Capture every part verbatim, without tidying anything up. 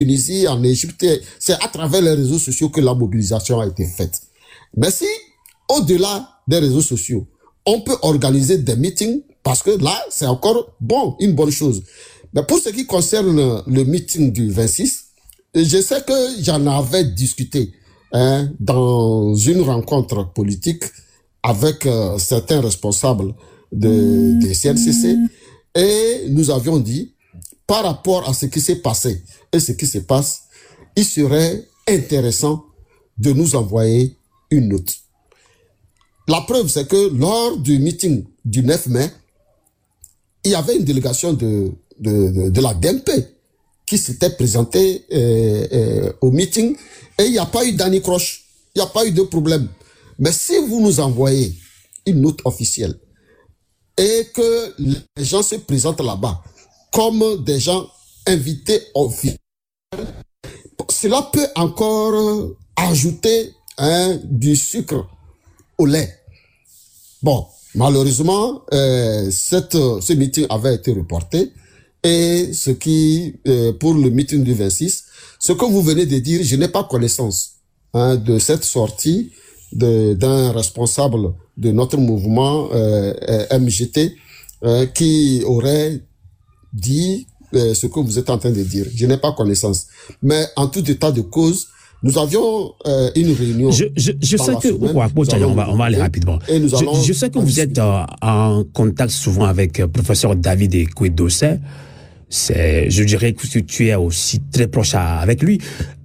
Tunisie, en Égypte, c'est à travers les réseaux sociaux que la mobilisation a été faite. Mais si, au-delà des réseaux sociaux, on peut organiser des meetings, parce que là, c'est encore bon, une bonne chose. Mais pour ce qui concerne le meeting du vingt-six, je sais que j'en avais discuté hein, dans une rencontre politique avec euh, certains responsables de, de C N C C, et nous avions dit, par rapport à ce qui s'est passé et ce qui se passe, il serait intéressant de nous envoyer une note. La preuve, c'est que lors du meeting du neuf mai, il y avait une délégation de, de, de, de la D M P qui s'était présentée euh, euh, au meeting et il n'y a pas eu d'anicroche, il n'y a pas eu de problème. Mais si vous nous envoyez une note officielle et que les gens se présentent là-bas comme des gens invités officiels, cela peut encore ajouter hein, du sucre au lait. Bon, malheureusement, euh, cette, ce meeting avait été reporté et ce qui, euh, pour le meeting du vingt-six, ce que vous venez de dire, je n'ai pas connaissance hein, de cette sortie de, d'un responsable de notre mouvement euh, M G T euh, qui aurait dit euh, ce que vous êtes en train de dire. Je n'ai pas connaissance. Mais en tout état de cause, nous avions euh, une réunion. Je, je, je sais que semaine, on, va, on va aller rapidement. Et nous allons je, je sais que vous êtes euh, en contact souvent avec euh, professeur David Ekwe-Dossé. C'est, je dirais que tu es aussi très proche à, avec lui.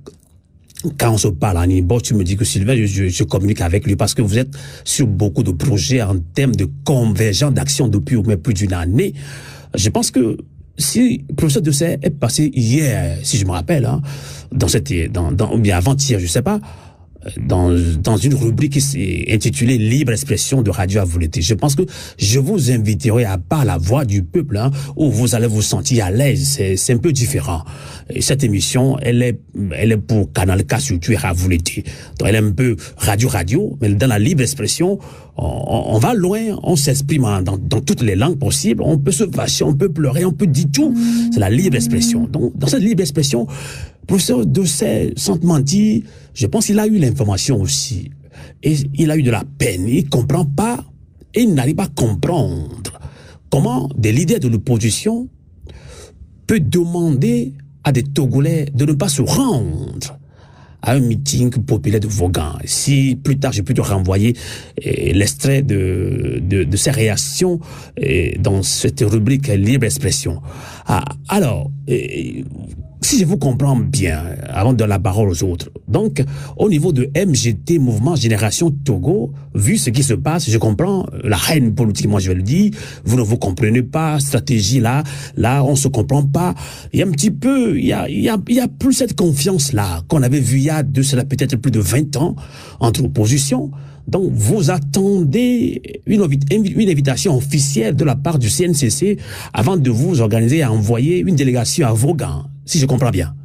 Quand on se parle en Ibo, tu me dis que Sylvain, je, je, je communique avec lui parce que vous êtes sur beaucoup de projets en termes de convergence d'action depuis au moins plus d'une année. Je pense que si le professeur Dossé est passé hier, si je me rappelle, hein, dans cette, dans, dans, ou bien avant-hier, je sais pas, dans, dans une rubrique qui s'est intitulée Libre expression de Radio à volonté. Je pense que je vous inviterai à part la voix du peuple, hein, où vous allez vous sentir à l'aise. C'est, c'est un peu différent. Et cette émission, elle est, elle est pour Canal K surtout et à volonté. Donc, elle est un peu radio-radio, mais dans la libre expression, on, on va loin, on s'exprime dans, dans toutes les langues possibles, on peut se fâcher, on peut pleurer, on peut dire tout. C'est la libre expression. Donc, dans cette libre expression, professeur Dossé, sans te mentir, je pense qu'il a eu l'information aussi. Et il a eu de la peine. Il ne comprend pas, et il n'arrive pas à comprendre comment des leaders de l'opposition peuvent demander à des Togolais de ne pas se rendre à un meeting populaire de Vaughan. Si plus tard, je peux te renvoyer eh, l'extrait de, de, de ces réactions eh, dans cette rubrique Libre Expression. Ah, alors, eh, si je vous comprends bien, avant de donner la parole aux autres, donc, au niveau de M G T, Mouvement Génération Togo, vu ce qui se passe, je comprends la haine politique, moi je vais le dire, vous ne vous comprenez pas, stratégie là, là, on se comprend pas. Il y a un petit peu, il y a, il y a, il y a plus cette confiance-là qu'on avait vu il y a de cela peut-être plus de vingt ans entre oppositions. Donc, vous attendez une, une invitation officielle de la part du C N C C avant de vous organiser à envoyer une délégation à Vaughan, si je comprends bien.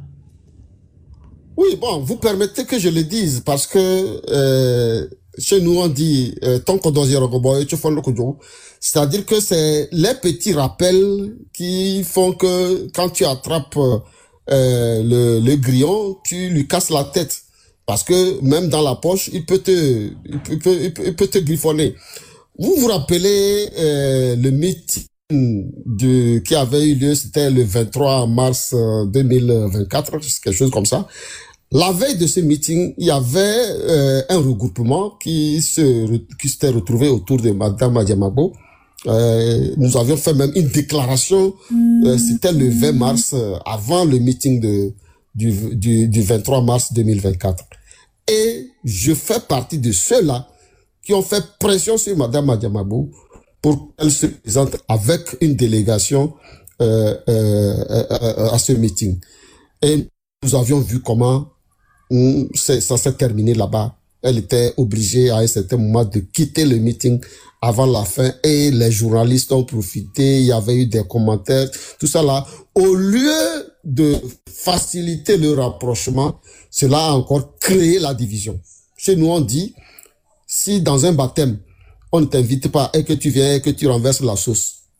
Oui, bon, vous permettez que je le dise parce que euh, chez nous on dit euh, c'est-à-dire que c'est les petits rappels qui font que quand tu attrapes euh, le, le grillon, tu lui casses la tête. Parce que même dans la poche, il peut te, il peut, il peut, il peut, il peut te griffonner. Vous vous rappelez euh, le meeting de, qui avait eu lieu, c'était le vingt-trois mars deux mille vingt-quatre, quelque chose comme ça. La veille de ce meeting, il y avait euh, un regroupement qui se, qui s'était retrouvé autour de Madame Adiamabo. Euh, nous avions fait même une déclaration, euh, c'était le vingt mars, euh, avant le meeting de, du, du, du vingt-trois mars deux mille vingt-quatre. Et je fais partie de ceux-là qui ont fait pression sur Madame Adiamabo pour qu'elle se présente avec une délégation euh, euh, euh, à ce meeting. Et nous avions vu comment hum, ça s'est terminé là-bas. Elle était obligée à un certain moment de quitter le meeting avant la fin et les journalistes ont profité, il y avait eu des commentaires, tout ça là. Au lieu de faciliter le rapprochement, cela a encore créé la division. Chez nous, on dit, si dans un baptême, on ne t'invite pas et que tu viens et que tu renverses la sauce,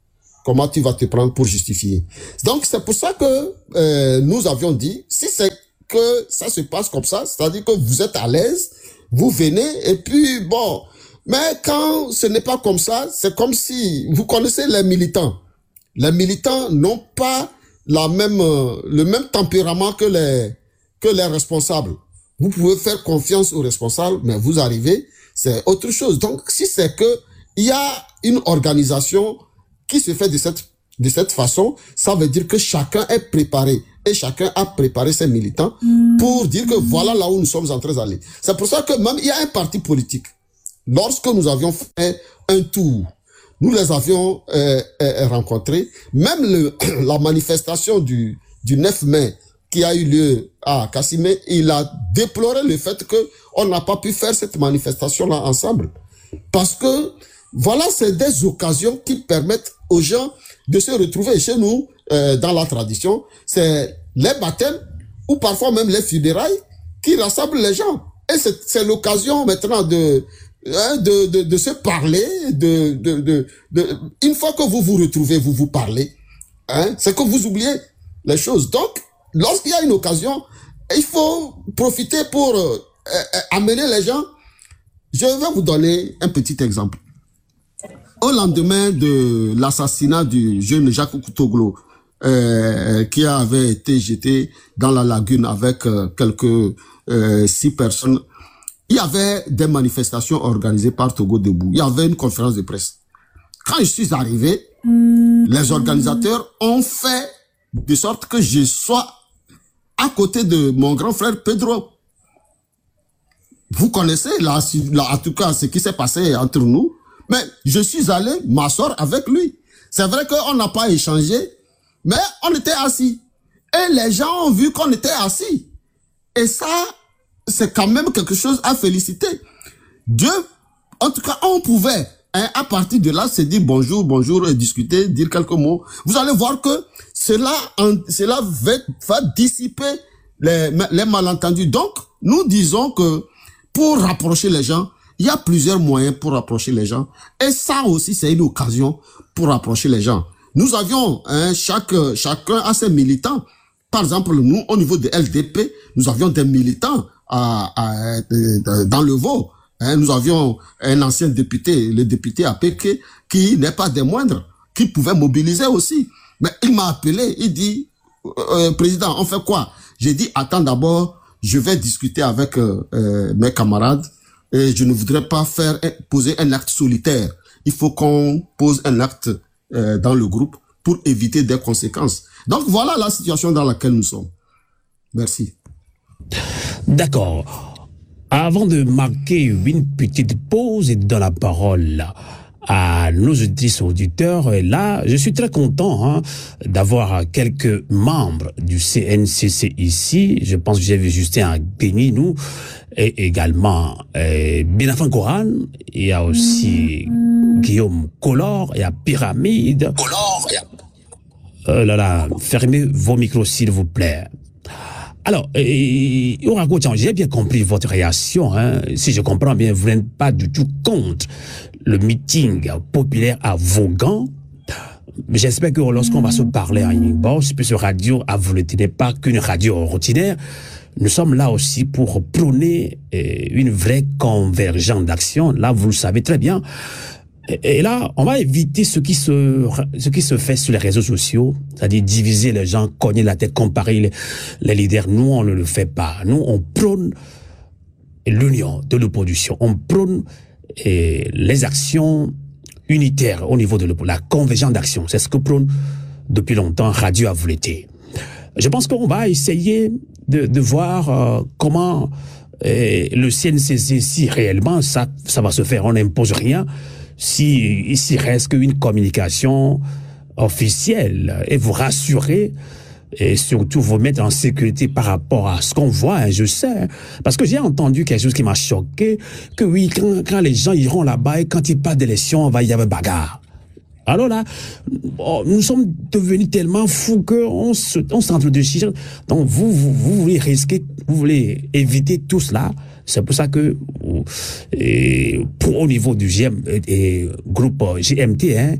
comment tu vas te prendre pour justifier? Donc, c'est pour ça que euh, nous avions dit, si c'est que ça se passe comme ça, c'est-à-dire que vous êtes à l'aise, vous venez, et puis bon, mais quand ce n'est pas comme ça, c'est comme si, vous connaissez les militants. Les militants n'ont pas la même, euh, le même tempérament que les, que les responsables. Vous pouvez faire confiance aux responsables, mais vous arrivez, c'est autre chose. Donc, si c'est que il y a une organisation qui se fait de cette, de cette façon, ça veut dire que chacun est préparé. Et chacun a préparé ses militants pour dire que voilà là où nous sommes en train d'aller. C'est pour ça que même il y a un parti politique. Lorsque nous avions fait un tour, nous les avions euh, euh, rencontrés. Même le, la manifestation du, du neuf mai qui a eu lieu à Kassimé, il a déploré le fait que on n'a pas pu faire cette manifestation-là ensemble. Parce que voilà, c'est des occasions qui permettent aux gens de se retrouver. Chez nous, euh, dans la tradition, c'est les baptêmes ou parfois même les funérailles qui rassemblent les gens. Et c'est l'occasion maintenant de, hein, de, de, de se parler. De, de, de, de, une fois que vous vous retrouvez, vous vous parlez. Hein, c'est que vous oubliez les choses. Donc, lorsqu'il y a une occasion, il faut profiter pour euh, euh, amener les gens. Je vais vous donner un petit exemple. Au lendemain de l'assassinat du jeune Jacques Koutoglo, euh, qui avait été jeté dans la lagune avec euh, quelques euh, six personnes, il y avait des manifestations organisées par Togo Debout. Il y avait une conférence de presse. Quand je suis arrivé, mmh. les organisateurs ont fait de sorte que je sois à côté de mon grand frère Pedro. Vous connaissez, là, là, en tout cas, ce qui s'est passé entre nous. Mais je suis allé m'asseoir avec lui. C'est vrai qu'on n'a pas échangé, mais on était assis. Et les gens ont vu qu'on était assis. Et ça, c'est quand même quelque chose à féliciter. Dieu, en tout cas, on pouvait, hein, à partir de là, se dire bonjour, bonjour, et discuter, dire quelques mots. Vous allez voir que cela, en, cela va, va dissiper les, les malentendus. Donc, nous disons que pour rapprocher les gens, il y a plusieurs moyens pour rapprocher les gens. Et ça aussi, c'est une occasion pour rapprocher les gens. Nous avions, hein, chaque, chacun a ses militants. Par exemple, nous, au niveau de L D P, nous avions des militants à, à, à, dans le Vaud. Hein, nous avions un ancien député, le député A P K, qui n'est pas des moindres, qui pouvait mobiliser aussi. Mais il m'a appelé, il dit, euh, président, on fait quoi? J'ai dit, attends d'abord, je vais discuter avec euh, euh, mes camarades. Et je ne voudrais pas faire poser un acte solitaire. Il faut qu'on pose un acte euh, dans le groupe pour éviter des conséquences. Donc voilà la situation dans laquelle nous sommes. Merci. D'accord. Avant de marquer une petite pause et de donner la parole à nos auditrices auditeurs, et là, je suis très content hein, d'avoir quelques membres du C N C C ici. Je pense que j'ai vu Justin Agbeni, nous, et également euh, Binafan Koran. Il y a aussi mmh. Guillaume Collor, il y a Pyramide. Collor, il y a... Euh, là, là, fermez vos micros, s'il vous plaît. Alors, euh, j'ai bien compris votre réaction. Hein. Si je comprends bien, vous n'êtes pas du tout contre le meeting populaire à Vaughan. J'espère que lorsqu'on va se parler en inbox, puisque radio à Voleté n'est pas qu'une radio ordinaire, nous sommes là aussi pour prôner euh, une vraie convergence d'action. Là, vous le savez très bien. Et, et là, on va éviter ce qui se, ce qui se fait sur les réseaux sociaux, c'est-à-dire diviser les gens, cogner la tête, comparer les, les leaders. Nous, on ne le fait pas. Nous, on prône l'union de l'opposition. On prône et les actions unitaires au niveau de la convergence d'action. C'est ce que prône depuis longtemps Radio à Voleté. Je pense qu'on va essayer de, de voir euh, comment euh, le C N C C, si réellement ça, ça va se faire, on n'impose rien, si ici reste qu'une communication officielle et vous rassurer et surtout vous mettre en sécurité par rapport à ce qu'on voit, hein, je sais. Parce que j'ai entendu quelque chose qui m'a choqué, que oui, quand, quand les gens iront là-bas et quand ils parlent d'élection, on va y avoir bagarre. Alors là, oh, nous sommes devenus tellement fous qu'on se, on s'entre-déchire. Donc vous, vous, vous voulez risquer, vous voulez éviter tout cela. C'est pour ça que, et pour au niveau du G M, et, groupe G M T, hein,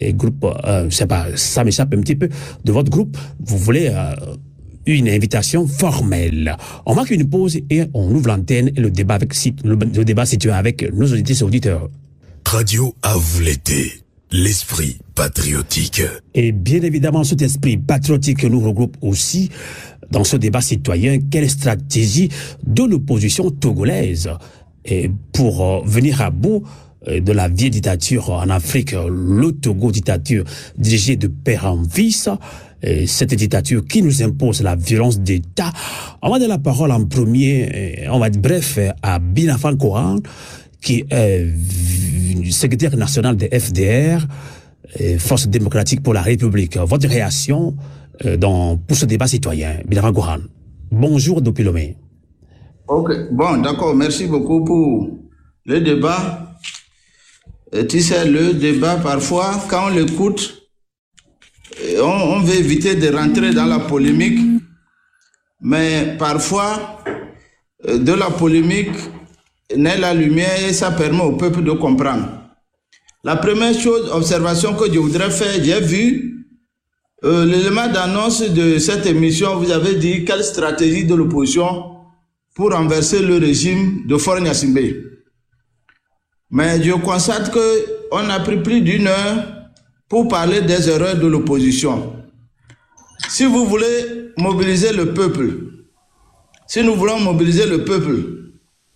et groupe, euh, je sais pas, ça m'échappe un petit peu, de votre groupe, vous voulez euh, une invitation formelle. On marque une pause et on ouvre l'antenne et le débat avec le, le débat situé avec nos auditeurs et auditeurs. Radio à vous l'été, l'esprit patriotique. Et bien évidemment, cet esprit patriotique nous regroupe aussi dans ce débat citoyen. Quelle stratégie de l'opposition togolaise et pour euh, venir à bout de la vieille dictature en Afrique, le Togo, dictature dirigée de père en fils, et cette dictature qui nous impose la violence d'État. On va donner la parole en premier, on va être bref, à Binafan Kohan, qui est secrétaire national de F D R, Force démocratique pour la République. Votre réaction dans, pour ce débat citoyen, Binafan Kohan. Bonjour depuis Lomé. Ok, bon, d'accord, merci beaucoup pour le débat. Et tu sais, le débat, parfois, quand on l'écoute, on, on veut éviter de rentrer dans la polémique, mais parfois, de la polémique naît la lumière et ça permet au peuple de comprendre. La première chose, observation que je voudrais faire, j'ai vu euh, l'élément d'annonce de cette émission, vous avez dit quelle stratégie de l'opposition pour renverser le régime de Faure Gnassingbé. Mais je constate qu'on a pris plus d'une heure pour parler des erreurs de l'opposition. Si vous voulez mobiliser le peuple, si nous voulons mobiliser le peuple,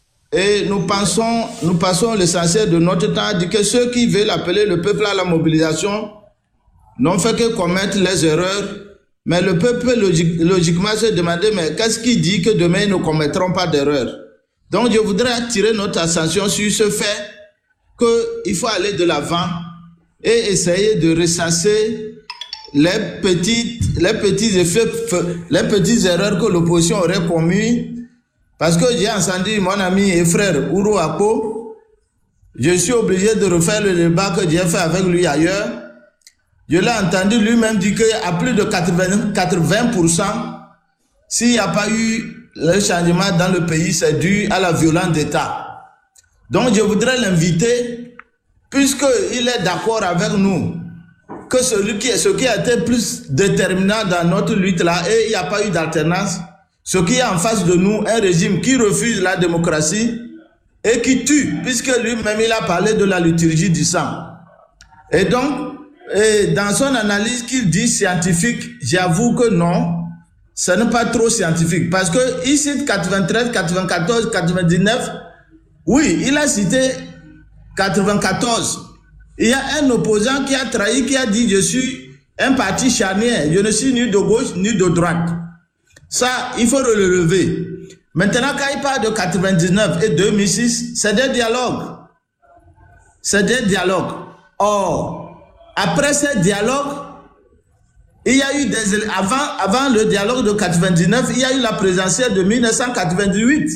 et nous pensons, nous passons l'essentiel de notre temps à dire que ceux qui veulent appeler le peuple à la mobilisation n'ont fait que commettre les erreurs, mais le peuple logique, logiquement se demander mais qu'est-ce qui dit que demain ils ne commettront pas d'erreurs? Donc je voudrais attirer notre attention sur ce fait qu'il faut aller de l'avant et essayer de ressasser les petites, les petits effets, les petites erreurs que l'opposition aurait commis. Parce que j'ai entendu mon ami et frère Ouro Akpo, je suis obligé de refaire le débat que j'ai fait avec lui ailleurs. Je l'ai entendu lui-même dire qu'à plus de quatre-vingts pour cent, s'il n'y a pas eu le changement dans le pays, c'est dû à la violence d'État. Donc je voudrais l'inviter, puisqu'il est d'accord avec nous, que celui qui est, ce qui a été plus déterminant dans notre lutte là, et il n'y a pas eu d'alternance, ce qui est en face de nous, un régime qui refuse la démocratie et qui tue, puisque lui-même il a parlé de la liturgie du sang. Et donc, et dans son analyse qu'il dit scientifique, j'avoue que non, ce n'est pas trop scientifique, parce que il cite quatre-vingt-treize, quatre-vingt-quatorze, quatre-vingt-dix-neuf, oui, il a cité quatre-vingt-quatorze. Il y a un opposant qui a trahi, qui a dit je suis un parti charnière, je ne suis ni de gauche ni de droite. Ça, il faut le relever. Maintenant, quand il parle de quatre-vingt-dix-neuf et deux mille six, c'est des dialogues. C'est des dialogues. Or, après ces dialogues, il y a eu des... Avant, avant le dialogue de quatre-vingt-dix-neuf, il y a eu la présidentielle de mille neuf cent quatre-vingt-dix-huit.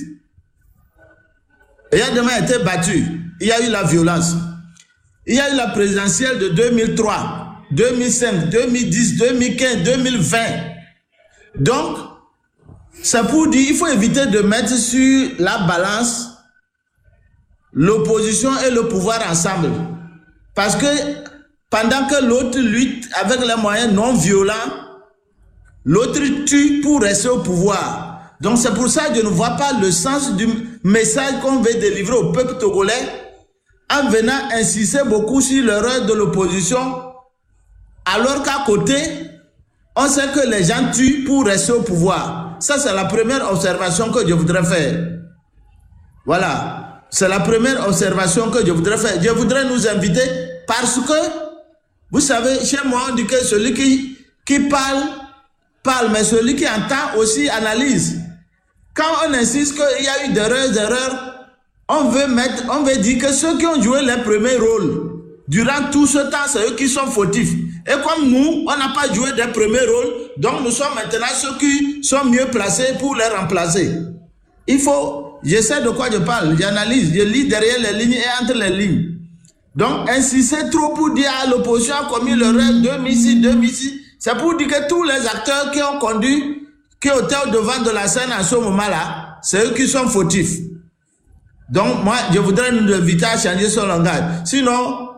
Et Adama a été battu. Il y a eu la violence. Il y a eu la présidentielle de deux mille trois, deux mille cinq, deux mille dix, deux mille quinze, deux mille vingt. Donc, c'est pour dire qu'il faut éviter de mettre sur la balance l'opposition et le pouvoir ensemble. Parce que pendant que l'autre lutte avec les moyens non violents, l'autre tue pour rester au pouvoir. Donc c'est pour ça que je ne vois pas le sens du message qu'on veut délivrer au peuple togolais en venant insister beaucoup sur l'erreur de l'opposition, alors qu'à côté, on sait que les gens tuent pour rester au pouvoir. Ça, c'est la première observation que je voudrais faire. Voilà. C'est la première observation que je voudrais faire. Je voudrais nous inviter parce que, vous savez, chez moi, on dit que celui qui, qui parle, parle, mais celui qui entend aussi analyse. Quand on insiste qu'il y a eu d'erreurs, d'erreurs, on veut mettre, on veut dire que ceux qui ont joué les premiers rôles durant tout ce temps, c'est eux qui sont fautifs. Et comme nous, on n'a pas joué des premiers rôles, donc nous sommes maintenant ceux qui sont mieux placés pour les remplacer. Il faut, je sais de quoi je parle, j'analyse, je lis derrière les lignes et entre les lignes. Donc, insister trop pour dire à l'opposition a commis l'erreur deux mille six, deux mille six, c'est pour dire que tous les acteurs qui ont conduit, qui étaient au devant de la scène à ce moment-là, c'est eux qui sont fautifs. Donc, moi, je voudrais nous inviter à changer son langage. Sinon,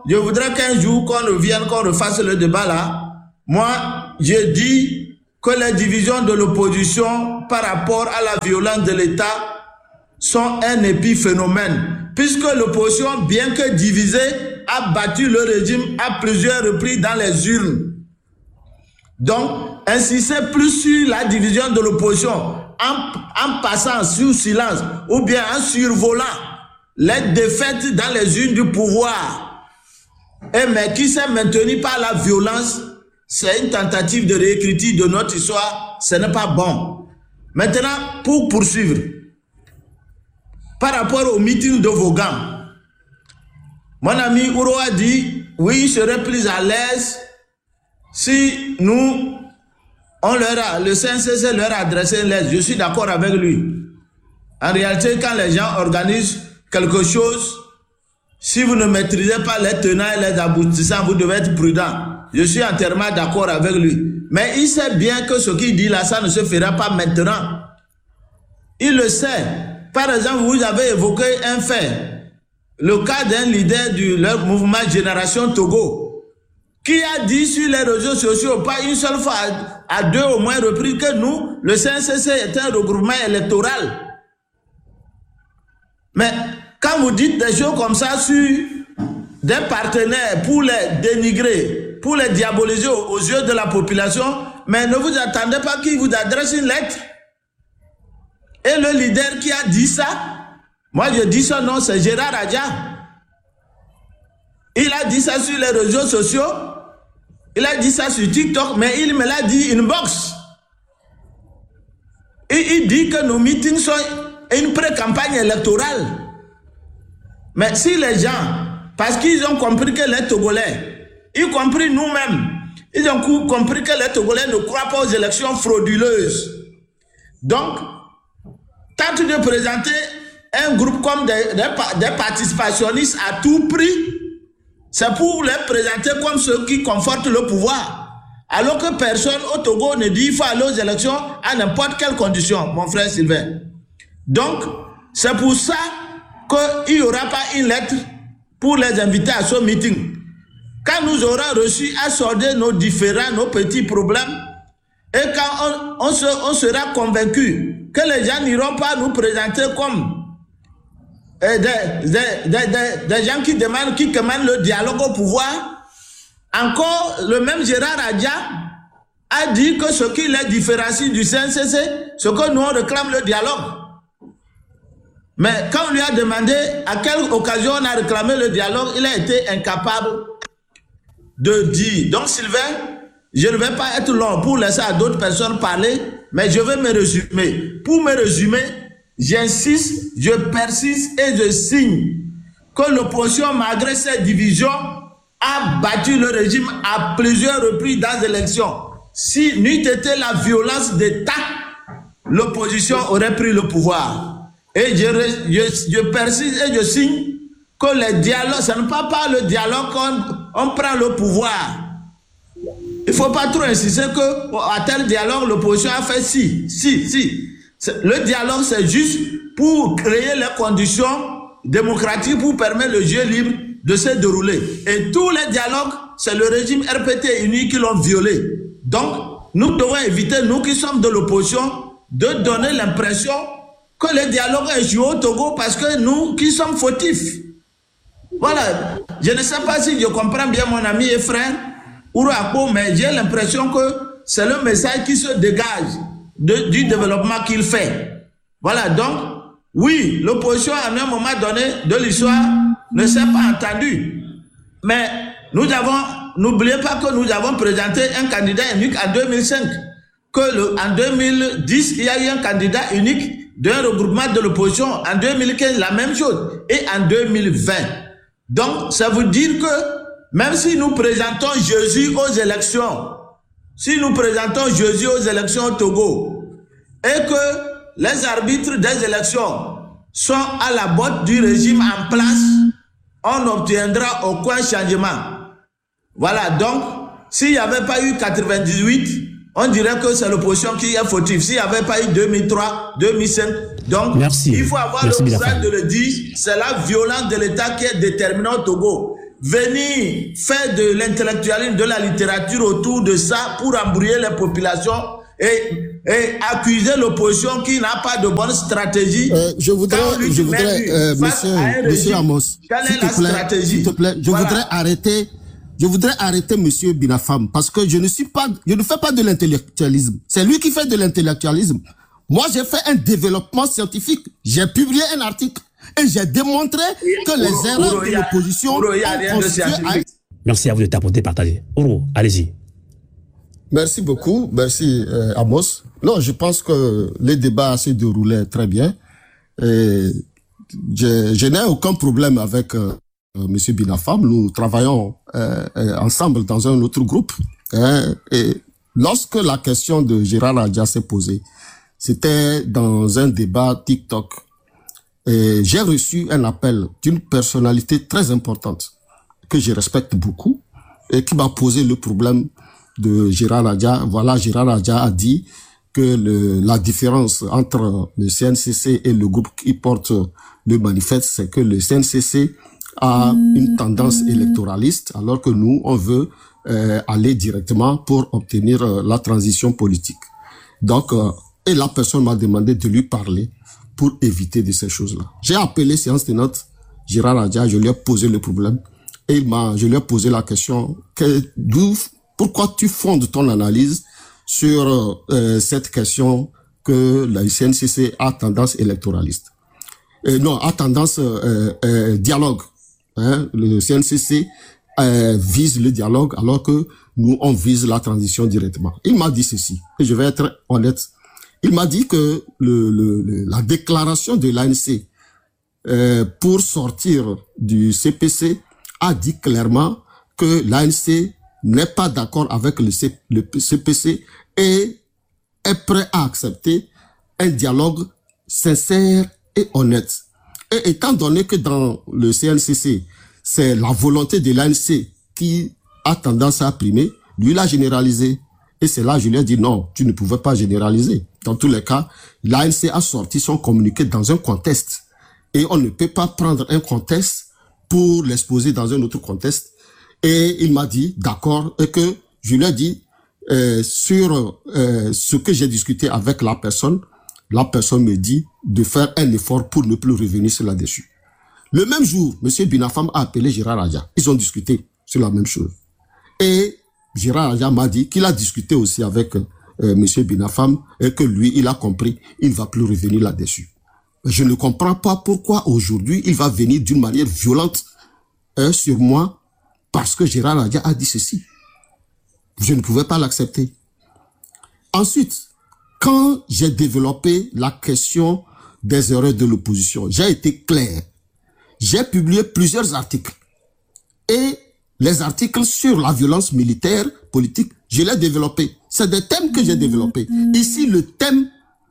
je voudrais qu'un jour qu'on revienne, qu'on refasse le débat là. Moi, je dis que les divisions de l'opposition par rapport à la violence de l'État sont un épiphénomène, puisque l'opposition, bien que divisée, a battu le régime à plusieurs reprises dans les urnes. Donc, insister plus sur la division de l'opposition en, en passant sous silence ou bien en survolant les défaites dans les urnes du pouvoir, et mais qui s'est maintenu par la violence, c'est une tentative de réécriture de notre histoire, ce n'est pas bon. Maintenant, pour poursuivre, par rapport au meeting de Vaughan, mon ami Ouro a dit, oui, il serait plus à l'aise si nous, on leur a, le C N C C leur a adressé une lettre. Je suis d'accord avec lui. En réalité, quand les gens organisent quelque chose, si vous ne maîtrisez pas les tenants et les aboutissants, vous devez être prudent. Je suis entièrement d'accord avec lui. Mais il sait bien que ce qu'il dit là, ça ne se fera pas maintenant. Il le sait. Par exemple, vous avez évoqué un fait. Le cas d'un leader du leur mouvement Génération Togo, qui a dit sur les réseaux sociaux, pas une seule fois, à deux au moins reprises, que nous, le C N C C est un regroupement électoral. Mais quand vous dites des choses comme ça sur des partenaires pour les dénigrer, pour les diaboliser aux yeux de la population, mais ne vous attendez pas qu'il vous adresse une lettre. Et le leader qui a dit ça, moi je dis son nom, c'est Gérard Adja. Il a dit ça sur les réseaux sociaux, il a dit ça sur TikTok, mais il me l'a dit inbox. Et il dit que nos meetings sont une pré-campagne électorale. Mais si les gens, parce qu'ils ont compris que les Togolais, y compris nous-mêmes, ils ont compris que les Togolais ne croient pas aux élections frauduleuses. Donc, tant de présenter un groupe comme des, des, des participationnistes à tout prix, c'est pour les présenter comme ceux qui confortent le pouvoir. Alors que personne au Togo ne dit qu'il faut aller aux élections à n'importe quelle condition, mon frère Sylvain. Donc, c'est pour ça qu'il n'y aura pas une lettre pour les inviter à ce meeting. Quand nous aurons reçu à sortir nos différents, nos petits problèmes, et quand on, on, se, on sera convaincu que les gens n'iront pas nous présenter comme euh, des, des, des, des, des gens qui demandent, qui commandent le dialogue au pouvoir, encore le même Gérard Adja a dit que ce qui les différencie du C N C C, ce que nous on réclame le dialogue. Mais quand on lui a demandé à quelle occasion on a réclamé le dialogue, il a été incapable de dire. Donc Sylvain, je ne vais pas être long pour laisser à d'autres personnes parler, mais je vais me résumer. Pour me résumer, j'insiste, je persiste et je signe que l'opposition, malgré ses divisions, a battu le régime à plusieurs reprises dans les élections. Si n'eût été la violence d'État, l'opposition aurait pris le pouvoir. Et je, je, je persiste et je signe que les dialogues, ce n'est pas par le dialogue qu'on on prend le pouvoir. Il ne faut pas trop insister qu'à tel dialogue, l'opposition a fait si, si, si. Le dialogue, c'est juste pour créer les conditions démocratiques pour permettre le jeu libre de se dérouler. Et tous les dialogues, c'est le régime R P T uni qui l'ont violé. Donc, nous devons éviter, nous qui sommes de l'opposition, de donner l'impression que le dialogue est joué au Togo parce que nous qui sommes fautifs. Voilà. Je ne sais pas si je comprends bien mon ami et frère Ouro Akpo, mais j'ai l'impression que c'est le message qui se dégage de, du développement qu'il fait. Voilà. Donc, oui, l'opposition à un moment donné de l'histoire ne s'est pas entendue. Mais nous avons, n'oubliez pas que nous avons présenté un candidat unique en deux mille cinq. Que le, en deux mille dix, il y a eu un candidat unique d'un regroupement de l'opposition. En deux mille quinze, la même chose. Et en deux mille vingt. Donc, ça veut dire que même si nous présentons Jésus aux élections, si nous présentons Jésus aux élections au Togo, et que les arbitres des élections sont à la botte du régime en place, on n'obtiendra aucun changement. Voilà, donc, s'il n'y avait pas eu quatre-vingt-dix-huit, on dirait que c'est l'opposition qui est fautive. S'il n'y avait pas eu deux mille trois, deux mille cinq, donc Merci. il faut avoir Merci le courage de le dire, c'est la violence de l'État qui est déterminante au Togo. venir faire de l'intellectualisme, de la littérature autour de ça pour embrouiller les populations et, et accuser l'opposition qui n'a pas de bonne stratégie. Euh, je voudrais, je voudrais euh, monsieur, monsieur Amos, quelle est la plaît, stratégie? S'il te plaît, je voilà. voudrais arrêter, je voudrais arrêter monsieur Binafam parce que je ne suis pas, je ne fais pas de l'intellectualisme. C'est lui qui fait de l'intellectualisme. Moi, j'ai fait un développement scientifique. J'ai publié un article et j'ai démontré que les Ouro, erreurs Ouro, de l'opposition ont constitué à... Merci à vous de t'apporter, partager. Ouro, allez-y. Merci beaucoup. Merci, euh, Amos. Non, je pense que les débats se déroulaient très bien. Et je, je n'ai aucun problème avec euh, monsieur Binafam. Nous travaillons euh, euh, ensemble dans un autre groupe. Hein, et lorsque la question de Gérard Adja s'est posée, c'était dans un débat TikTok. Et j'ai reçu un appel d'une personnalité très importante que je respecte beaucoup et qui m'a posé le problème de Gérard Adja. Voilà, Gérard Adja a dit que le, la différence entre le C N C C et le groupe qui porte le manifeste, c'est que le C N C C a une tendance électoraliste, alors que nous, on veut euh, aller directement pour obtenir euh, la transition politique. Donc, euh, et la personne m'a demandé de lui parler pour éviter de ces choses-là. J'ai appelé séance tenante Gérard Adja, je lui ai posé le problème et il m'a, je lui ai posé la question que, d'où, pourquoi tu fondes ton analyse sur euh, cette question que la C N C C a tendance électoraliste. Et non, a tendance euh, euh, dialogue. Hein? Le C N C C euh, vise le dialogue alors que nous, on vise la transition directement. Il m'a dit ceci, et je vais être honnête. Il m'a dit que le, le, le, la déclaration de l'A N C euh, pour sortir du C P C a dit clairement que l'A N C n'est pas d'accord avec le, C, le C P C et est prêt à accepter un dialogue sincère et honnête. Et étant donné que dans le C N C C, c'est la volonté de l'A N C qui a tendance à primer, lui l'a généralisé. Et c'est là, je lui ai dit non, tu ne pouvais pas généraliser. Dans tous les cas, l'A N C a sorti son communiqué dans un contexte. Et on ne peut pas prendre un contexte pour l'exposer dans un autre contexte. Et il m'a dit, d'accord, et que je lui ai dit, euh, sur euh, ce que j'ai discuté avec la personne, la personne me dit de faire un effort pour ne plus revenir sur là-dessus. Le même jour, M. Binafam a appelé Gérard Adja. Ils ont discuté sur la même chose. Et Gérard Adja m'a dit qu'il a discuté aussi avec euh, M. Binafam et que lui, il a compris, il ne va plus revenir là-dessus. Je ne comprends pas pourquoi aujourd'hui, il va venir d'une manière violente euh, sur moi parce que Gérard Adja a dit ceci. Je ne pouvais pas l'accepter. Ensuite, quand j'ai développé la question des erreurs de l'opposition, j'ai été clair. J'ai publié plusieurs articles. Et les articles sur la violence militaire, politique, je les ai développés. C'est des thèmes que j'ai développés. Ici, le thème,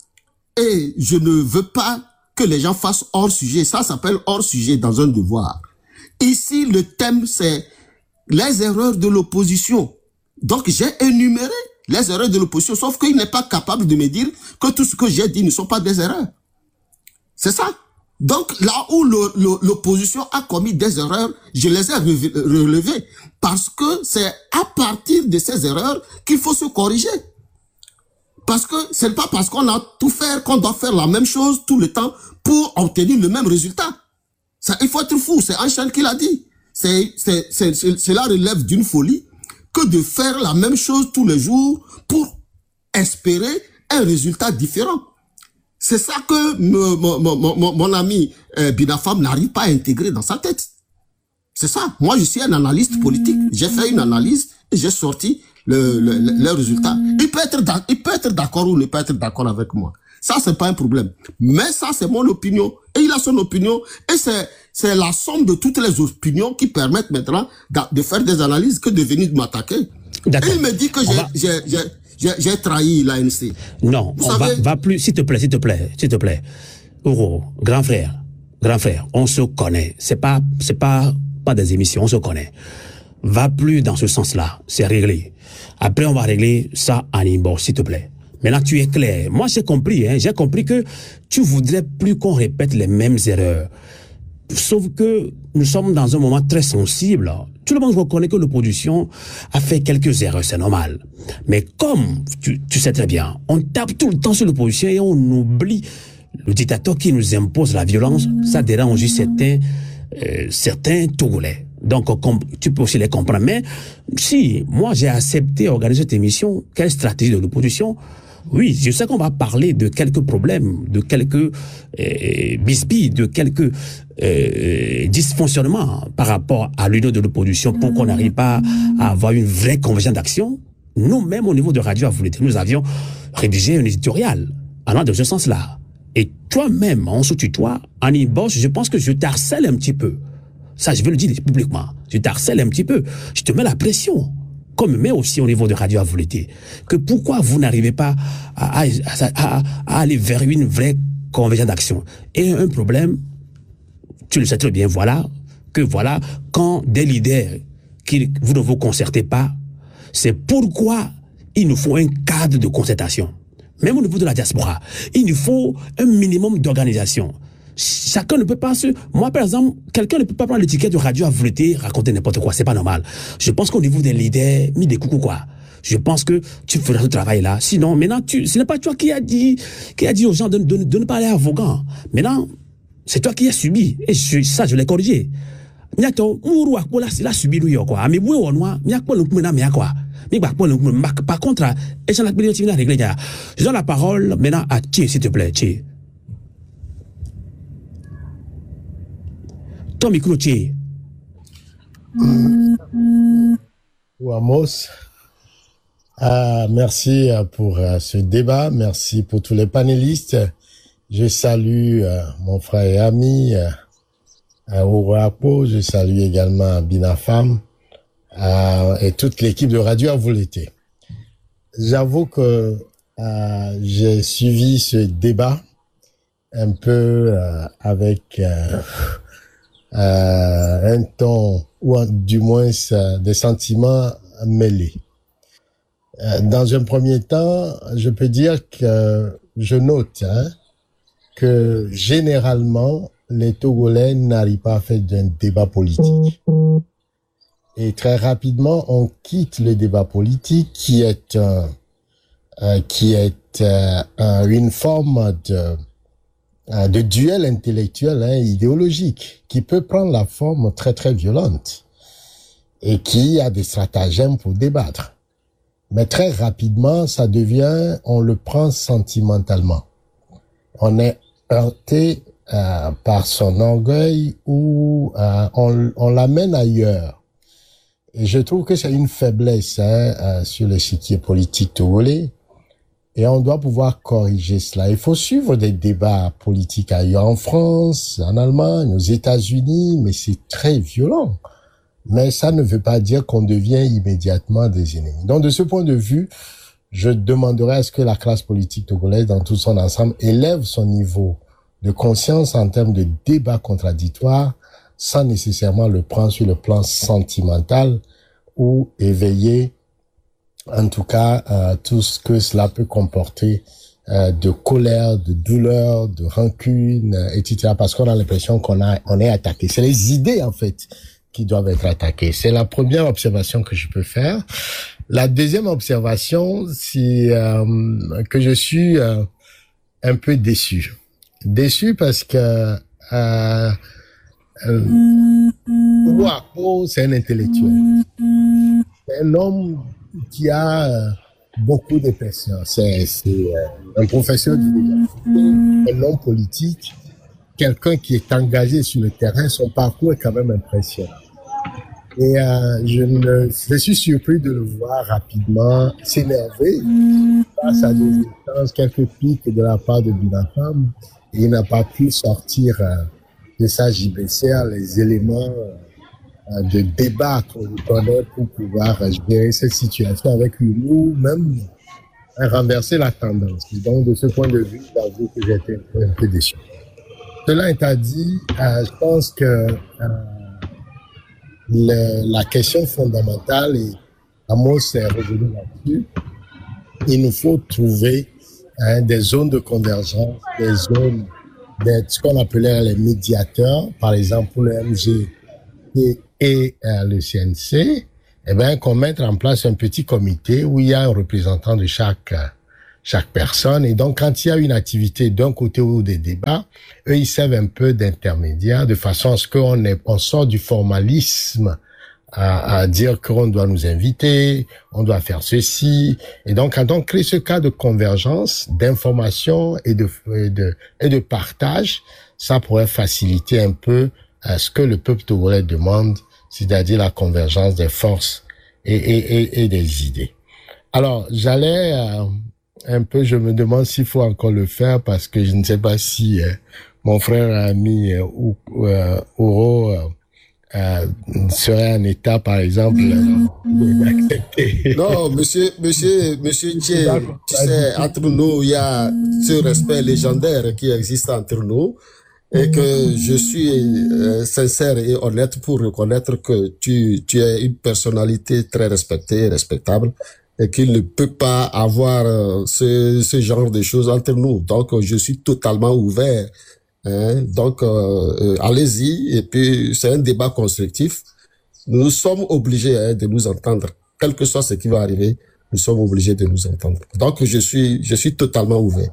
et je ne veux pas que les gens fassent hors sujet. Ça s'appelle hors sujet dans un devoir. Ici, le thème, c'est les erreurs de l'opposition. Donc, j'ai énuméré les erreurs de l'opposition, sauf qu'il n'est pas capable de me dire que tout ce que j'ai dit ne sont pas des erreurs. C'est ça. Donc, là où l'opposition a commis des erreurs, je les ai relevées. Parce que c'est à partir de ces erreurs qu'il faut se corriger. Parce que c'est pas parce qu'on a tout fait qu'on doit faire la même chose tout le temps pour obtenir le même résultat. Ça, il faut être fou. C'est Einstein qui l'a dit. C'est, c'est, c'est, c'est, cela relève d'une folie que de faire la même chose tous les jours pour espérer un résultat différent. C'est ça que me, mon, mon, mon, mon ami euh, Binafam n'arrive pas à intégrer dans sa tête. C'est ça. Moi, je suis un analyste politique. J'ai fait une analyse et j'ai sorti le, le, le, le résultat. Il peut être, il peut être d'accord ou ne pas être d'accord avec moi. Ça, c'est pas un problème. Mais ça, c'est mon opinion. Et il a son opinion. Et c'est, c'est la somme de toutes les opinions qui permettent maintenant de, de faire des analyses que de venir m'attaquer. Et il me dit que j'ai, va... j'ai, j'ai, j'ai, j'ai trahi l'A N C. Non, Vous on savez... va, va plus, s'il te plaît, s'il te plaît, s'il te plaît. Ouro, grand frère, grand frère, on se connaît. C'est pas, c'est pas, pas des émissions, on se connaît. Va plus dans ce sens-là. C'est réglé. Après, on va régler ça en inbox, s'il te plaît. Maintenant, tu es clair. Moi, j'ai compris, hein, j'ai compris que tu voudrais plus qu'on répète les mêmes erreurs. Sauf que nous sommes dans un moment très sensible. Tout le monde reconnaît que l'opposition a fait quelques erreurs, c'est normal. Mais comme tu, tu sais très bien, on tape tout le temps sur l'opposition et on oublie le dictateur qui nous impose la violence. Ça dérange aussi certains, euh, certains Togolais. Donc, tu peux aussi les comprendre. Mais si moi j'ai accepté organiser cette émission, quelle stratégie de l'opposition? Oui, je sais qu'on va parler de quelques problèmes, de quelques euh, bisbilles, de quelques euh, dysfonctionnements par rapport à l'union de l'opposition pour qu'on n'arrive pas à avoir une vraie convergence d'action. Nous-mêmes, au niveau de Radio Avoulété, nous avions rédigé un éditorial allant dans ce sens-là. Et toi-même, on se tutoie, en inbox, je pense que je t'harcèle un petit peu. Ça, je veux le dire publiquement. Je t'harcèle un petit peu. Je te mets la pression. Comme mais aussi au niveau de Radio Avoulété, que pourquoi vous n'arrivez pas à, à, à, à aller vers une vraie convergence d'action. Et un problème, tu le sais très bien, voilà, que voilà, quand des leaders, qui, vous ne vous concertez pas, c'est pourquoi il nous faut un cadre de concertation. Même au niveau de la diaspora, il nous faut un minimum d'organisation. Chacun ne peut pas se... Moi, par exemple, quelqu'un ne peut pas prendre l'étiquette de Radio Avoulété, raconter n'importe quoi. C'est pas normal. Je pense qu'au niveau des leaders, mis des coucous, quoi. Je pense que tu feras ce travail-là. Sinon, maintenant, tu, ce n'est pas toi qui as dit, qui a dit aux gens de, de, de ne pas aller à Vaughan. Maintenant, c'est toi qui as subi. Et je, ça, je l'ai corrigé. Par contre, je donne la parole maintenant à Tché, s'il te plaît, Tché. Ton micro, Tché. Amos, ah, merci pour uh, ce débat, merci pour tous les panélistes. Je salue uh, mon frère et ami uh, Ouapo, je salue également Binafam uh, et toute l'équipe de Radio Avoulété. J'avoue que uh, j'ai suivi ce débat un peu uh, avec uh, uh, un ton ou du moins uh, des sentiments mêlés. Uh, dans un premier temps, je peux dire que je note hein, que généralement, les Togolais n'arrivent pas à faire d'un débat politique. Et très rapidement, on quitte le débat politique qui est, euh, euh, qui est euh, une forme de, euh, de duel intellectuel, hein, idéologique, qui peut prendre la forme très très violente et qui a des stratagèmes pour débattre. Mais très rapidement, ça devient, on le prend sentimentalement. On est heurté euh, par son orgueil ou euh, on, on l'amène ailleurs. Et je trouve que c'est une faiblesse hein, euh, sur l'échiquier politique togolais. Et on doit pouvoir corriger cela. Il faut suivre des débats politiques ailleurs, en France, en Allemagne, aux États-Unis, mais c'est très violent. Mais ça ne veut pas dire qu'on devient immédiatement des ennemis. Donc, de ce point de vue, je demanderais à ce que la classe politique togolaise, dans tout son ensemble, élève son niveau de conscience en termes de débat contradictoire, sans nécessairement le prendre sur le plan sentimental ou éveiller, en tout cas, euh, tout ce que cela peut comporter euh, de colère, de douleur, de rancune, euh, et cetera. Parce qu'on a l'impression qu'on a, on est attaqué. C'est les idées, en fait, qui doivent être attaquées. C'est la première observation que je peux faire. La deuxième observation, c'est euh, que je suis euh, un peu déçu. Déçu parce que euh, euh, Ouapo, c'est un intellectuel. C'est un homme qui a euh, beaucoup de pression. C'est, c'est euh, un professeur d'université, un homme politique, quelqu'un qui est engagé sur le terrain. Son parcours est quand même impressionnant. Et euh, je, ne, je suis surpris de le voir rapidement s'énerver face à des instances, quelques piques de la part de Binafam. Il n'a pas pu sortir euh, de sa J B C R les éléments euh, de débat qu'on lui connaît pour pouvoir euh, gérer cette situation avec humour, même euh, renverser la tendance. Donc, de ce point de vue, j'avoue que j'ai été un peu, un peu déçu. Cela étant dit, euh, je pense que euh, Le, la question fondamentale, et Amos est revenu là-dessus, il nous faut trouver hein, des zones de convergence, des zones d'être ce qu'on appelait les médiateurs, par exemple pour le M G et, et euh, le C N C, eh ben, qu'on mette en place un petit comité où il y a un représentant de chaque, chaque personne. Et donc, quand il y a une activité d'un côté ou des débats, eux, ils servent un peu d'intermédiaire de façon à ce qu'on est, on sort du formalisme à, à dire qu'on doit nous inviter, on doit faire ceci. Et donc, quand on crée ce cas de convergence, d'information et de, et de, et de partage, ça pourrait faciliter un peu euh, ce que le peuple togolais demande, c'est-à-dire la convergence des forces et, et, et, et des idées. Alors, j'allais euh, un peu, je me demande s'il faut encore le faire parce que je ne sais pas si euh, mon frère ami euh, euh, Oro euh, euh, serait en état, par exemple, euh, d'accepter. Non, monsieur, monsieur, monsieur Thier, tu sais, entre nous, il y a ce respect légendaire qui existe entre nous. Et que je suis euh, sincère et honnête pour reconnaître que tu, tu es une personnalité très respectée et respectable et qu'il ne peut pas avoir euh, ce, ce genre de choses entre nous. Donc, je suis totalement ouvert. Hein. Donc, euh, euh, allez-y. Et puis, c'est un débat constructif. Nous sommes obligés hein, de nous entendre. Quel que soit ce qui va arriver, nous sommes obligés de nous entendre. Donc, je suis, je suis totalement ouvert.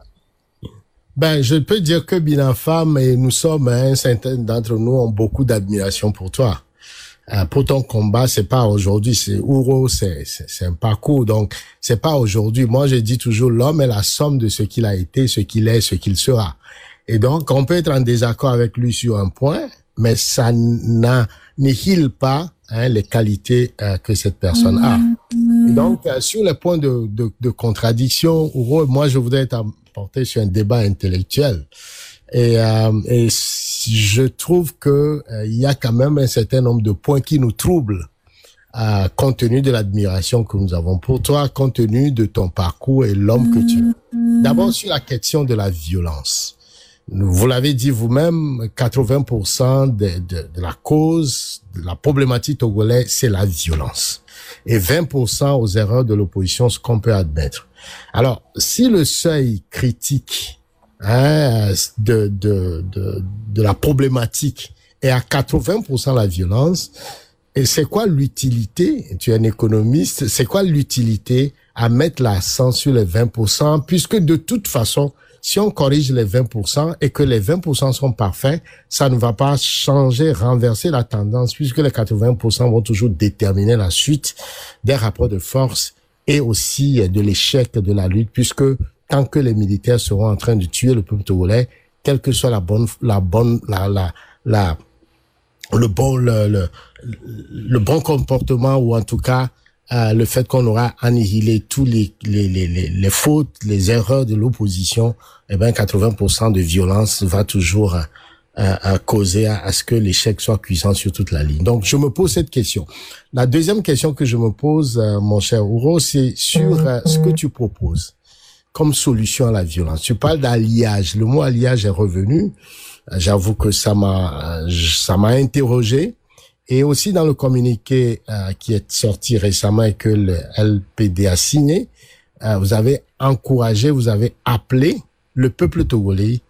Ben, je peux dire que Binafam et nous sommes, hein, certains d'entre nous ont beaucoup d'admiration pour toi. Euh, pour ton combat, c'est pas aujourd'hui, c'est Ouro, c'est, c'est, c'est un parcours. Donc, c'est pas aujourd'hui. Moi, je dis toujours, l'homme est la somme de ce qu'il a été, ce qu'il est, ce qu'il sera. Et donc, on peut être en désaccord avec lui sur un point, mais ça n'annihile pas, hein, les qualités euh, que cette personne a. Et donc, euh, sur les points de, de, de contradiction, Ouro, moi, je voudrais être porté sur un débat intellectuel. Et, euh, et je trouve que euh, il y a quand même un certain nombre de points qui nous troublent, euh, compte tenu de l'admiration que nous avons pour toi, compte tenu de ton parcours et l'homme que tu es. D'abord, sur la question de la violence. Vous l'avez dit vous-même, quatre-vingts pour cent de, de, de la cause, de la problématique togolaise, c'est la violence. Et vingt pour cent aux erreurs de l'opposition, ce qu'on peut admettre. Alors, si le seuil critique hein, de, de, de, de la problématique est à quatre-vingts pour cent la violence, et c'est quoi l'utilité, tu es un économiste, c'est quoi l'utilité à mettre l'accent sur les vingt pour cent, puisque de toute façon, si on corrige les vingt pour cent et que les vingt pour cent sont parfaits, ça ne va pas changer, renverser la tendance, puisque les quatre-vingts pour cent vont toujours déterminer la suite des rapports de force et aussi de l'échec de la lutte, puisque tant que les militaires seront en train de tuer le peuple togolais, quelle que soit la bonne, la bonne, la, la, la, le bon, le, le, le bon comportement ou en tout cas euh, le fait qu'on aura annihilé tous les, les, les, les, les fautes, les erreurs de l'opposition, eh ben quatre-vingts pour cent de violence va toujours euh, à causer à, à ce que l'échec soit cuisant sur toute la ligne. Donc, je me pose cette question. La deuxième question que je me pose, euh, mon cher Ouro, c'est sur euh, ce que tu proposes comme solution à la violence. Tu parles d'alliage. Le mot alliage est revenu. Euh, j'avoue que ça m'a, euh, ça m'a interrogé. Et aussi dans le communiqué euh, qui est sorti récemment et que le L P D a signé, euh, vous avez encouragé, vous avez appelé le peuple togolais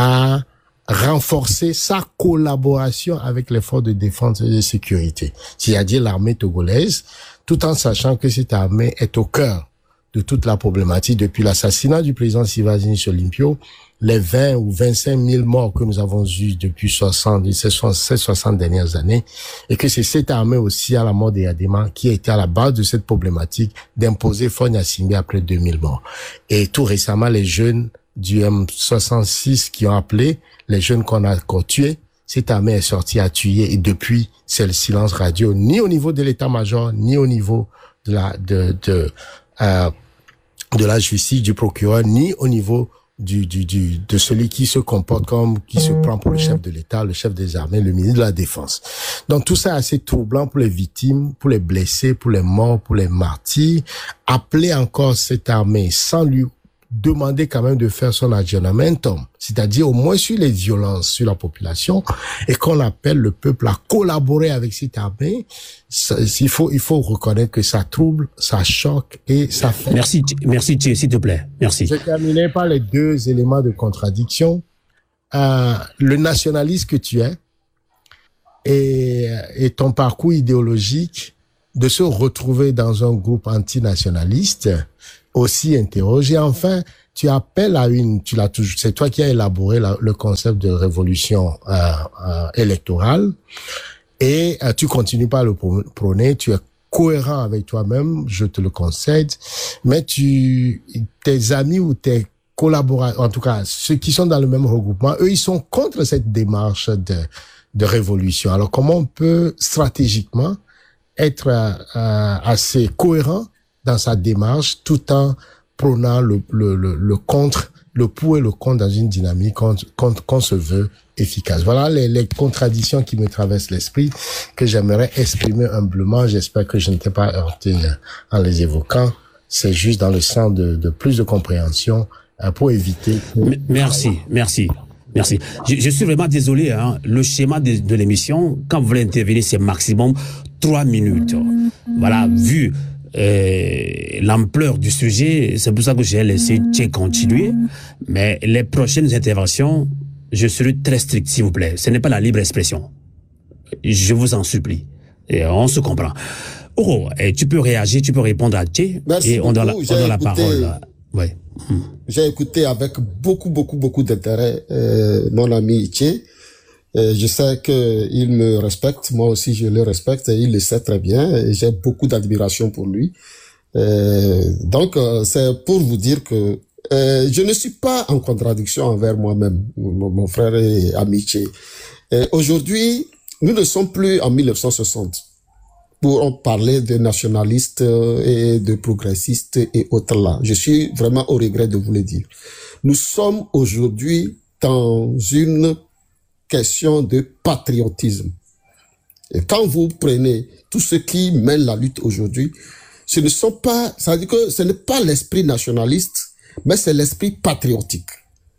à renforcer sa collaboration avec les forces de défense et de sécurité, c'est-à-dire l'armée togolaise, tout en sachant que cette armée est au cœur de toute la problématique depuis l'assassinat du président Sivazini Olympio, les vingt ou vingt-cinq mille morts que nous avons eus depuis soixante, ces soixante dernières années, et que c'est cette armée aussi, à la mort des Yadema, qui a été à la base de cette problématique d'imposer Fonya Simbe après deux mille morts. Et tout récemment, les jeunes du M soixante-six qui ont appelé, les jeunes qu'on a encore tués, cette armée est sortie à tuer, et depuis, c'est le silence radio, ni au niveau de l'état-major, ni au niveau de la, de, de, euh, de la justice, du procureur, ni au niveau du, du, du, de celui qui se comporte comme, qui se prend pour le chef de l'État, le chef des armées, le ministre de la Défense. Donc tout ça est assez troublant pour les victimes, pour les blessés, pour les morts, pour les martyrs. Appeler encore cette armée sans lui demander quand même de faire son aggiornamentum, c'est-à-dire au moins sur les violences sur la population, et qu'on appelle le peuple à collaborer avec cette armée, ça, il faut il faut reconnaître que ça trouble, ça choque et ça fait... Merci, merci, s'il te plaît. Merci. Je terminais par les deux éléments de contradiction. euh, le nationaliste que tu es et, et ton parcours idéologique, de se retrouver dans un groupe antinationaliste aussi interrogé. Enfin, tu appelles à une, tu l'as toujours, c'est toi qui as élaboré la, le concept de révolution euh, euh, électorale et euh, tu continues pas à le prôner, tu es cohérent avec toi-même, je te le concède, mais tu, tes amis ou tes collaborateurs, en tout cas ceux qui sont dans le même regroupement, eux ils sont contre cette démarche de, de révolution. Alors comment on peut stratégiquement être euh, assez cohérent dans sa démarche tout en prônant le, le, le, le contre, le pour et le contre dans une dynamique qu'on, qu'on, qu'on se veut efficace. Voilà les, les contradictions qui me traversent l'esprit que j'aimerais exprimer humblement. J'espère que je ne t'ai pas heurté en les évoquant. C'est juste dans le sens de, de plus de compréhension euh, pour éviter. Merci, merci. Merci. Je, je suis vraiment désolé. Hein. Le schéma de, de l'émission, quand vous voulez intervenir, c'est maximum trois minutes. Voilà, vu euh, l'ampleur du sujet, c'est pour ça que j'ai laissé Tché continuer. Mais les prochaines interventions, je serai très strict, s'il vous plaît. Ce n'est pas la libre expression. Je vous en supplie. Et on se comprend. Oh, et tu peux réagir, tu peux répondre à Tché. Merci et on donne la, on donne la parole. Ouais. Hmm. J'ai écouté avec beaucoup, beaucoup, beaucoup d'intérêt euh, mon ami Tché. Euh, je sais qu'il me respecte, moi aussi je le respecte, et il le sait très bien, et j'ai beaucoup d'admiration pour lui. Euh, donc, euh, c'est pour vous dire que euh, je ne suis pas en contradiction envers moi-même, mon, mon frère et ami Tché. Aujourd'hui, nous ne sommes plus en mille neuf cent soixante. Pour parler de nationalistes et de progressistes et autres là. Je suis vraiment au regret de vous le dire. Nous sommes aujourd'hui dans une question de patriotisme. Et quand vous prenez tout ce qui mène la lutte aujourd'hui, ce ne sont pas, ça veut dire que ce n'est pas l'esprit nationaliste, mais c'est l'esprit patriotique.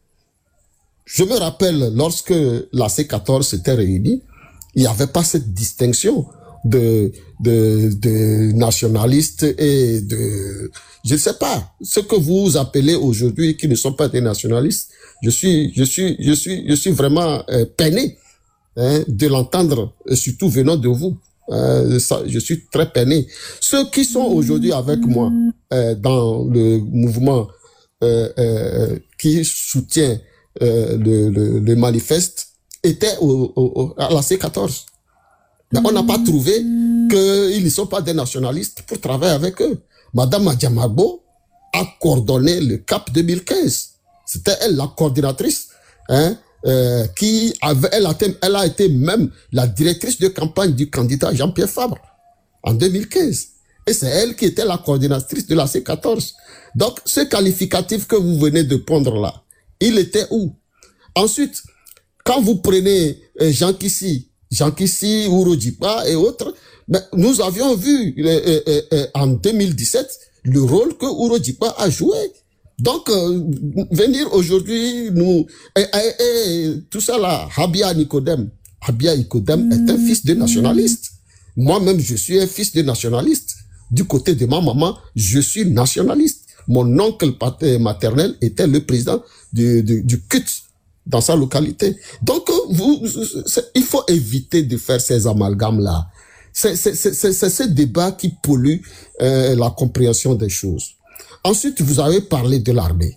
Je me rappelle lorsque la C quatorze s'était réunie, il n'y avait pas cette distinction de, de, de nationalistes et de, je ne sais pas, ce que vous appelez aujourd'hui qui ne sont pas des nationalistes. Je suis, je suis, je suis, je suis vraiment euh, peiné hein, de l'entendre, surtout venant de vous. Euh, ça, je suis très peiné. Ceux qui sont aujourd'hui avec moi euh, dans le mouvement euh, euh, qui soutient euh, le, le, le manifeste étaient au, au, à la C quatorze. Mais on n'a pas trouvé qu'ils ne sont pas des nationalistes pour travailler avec eux. Madame Adjamagbo a coordonné le C A P deux mille quinze. C'était elle la coordinatrice, hein, euh, qui avait, elle a, été, elle a été même la directrice de campagne du candidat Jean-Pierre Fabre en deux mille quinze. Et c'est elle qui était la coordinatrice de la C quatorze. Donc, ce qualificatif que vous venez de prendre là, il était où? Ensuite, quand vous prenez euh, Jean Kissi, Jean Kissi, Ourodjipa et autres, mais nous avions vu euh, euh, euh, en deux mille dix-sept le rôle que Ourodjipa a joué. Donc, euh, venir aujourd'hui, nous... Et, et, et, tout ça là, Habia Nicodème. Habia Nicodème est un fils de nationaliste. Moi-même, je suis un fils de nationaliste. Du côté de ma maman, je suis nationaliste. Mon oncle maternel était le président du, du, du C U T dans sa localité. Donc, vous, il faut éviter de faire ces amalgames-là. C'est, c'est, c'est, c'est ce débat qui pollue euh, la compréhension des choses. Ensuite, vous avez parlé de l'armée.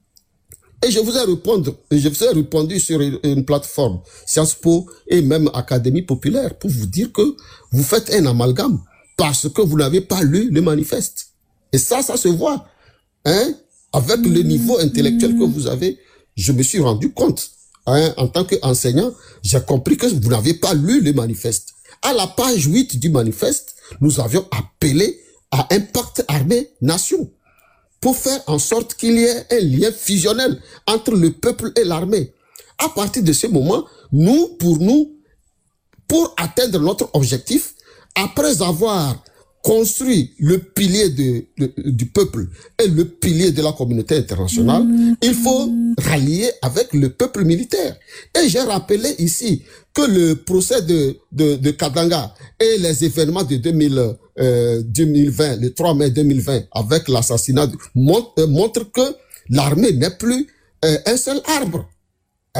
Et je vous ai répondu, je vous ai répondu sur une, une plateforme, Sciences Po et même Académie Populaire, pour vous dire que vous faites un amalgame parce que vous n'avez pas lu le manifeste. Et ça, ça se voit. Hein? Avec le niveau intellectuel que vous avez, je me suis rendu compte, hein, en tant qu'enseignant, j'ai compris que vous n'avez pas lu le manifeste. À la page huit du manifeste, nous avions appelé à un pacte armée-nation pour faire en sorte qu'il y ait un lien fusionnel entre le peuple et l'armée. À partir de ce moment, nous, pour nous, pour atteindre notre objectif, après avoir construit le pilier de, de, du peuple et le pilier de la communauté internationale, mmh. il faut rallier avec le peuple militaire. Et j'ai rappelé ici que le procès de, de, de Kadanga et les événements de deux mille, euh, deux mille vingt, le trois mai deux mille vingt, avec l'assassinat, montrent, euh, montre que l'armée n'est plus euh, un seul arbre. Hein?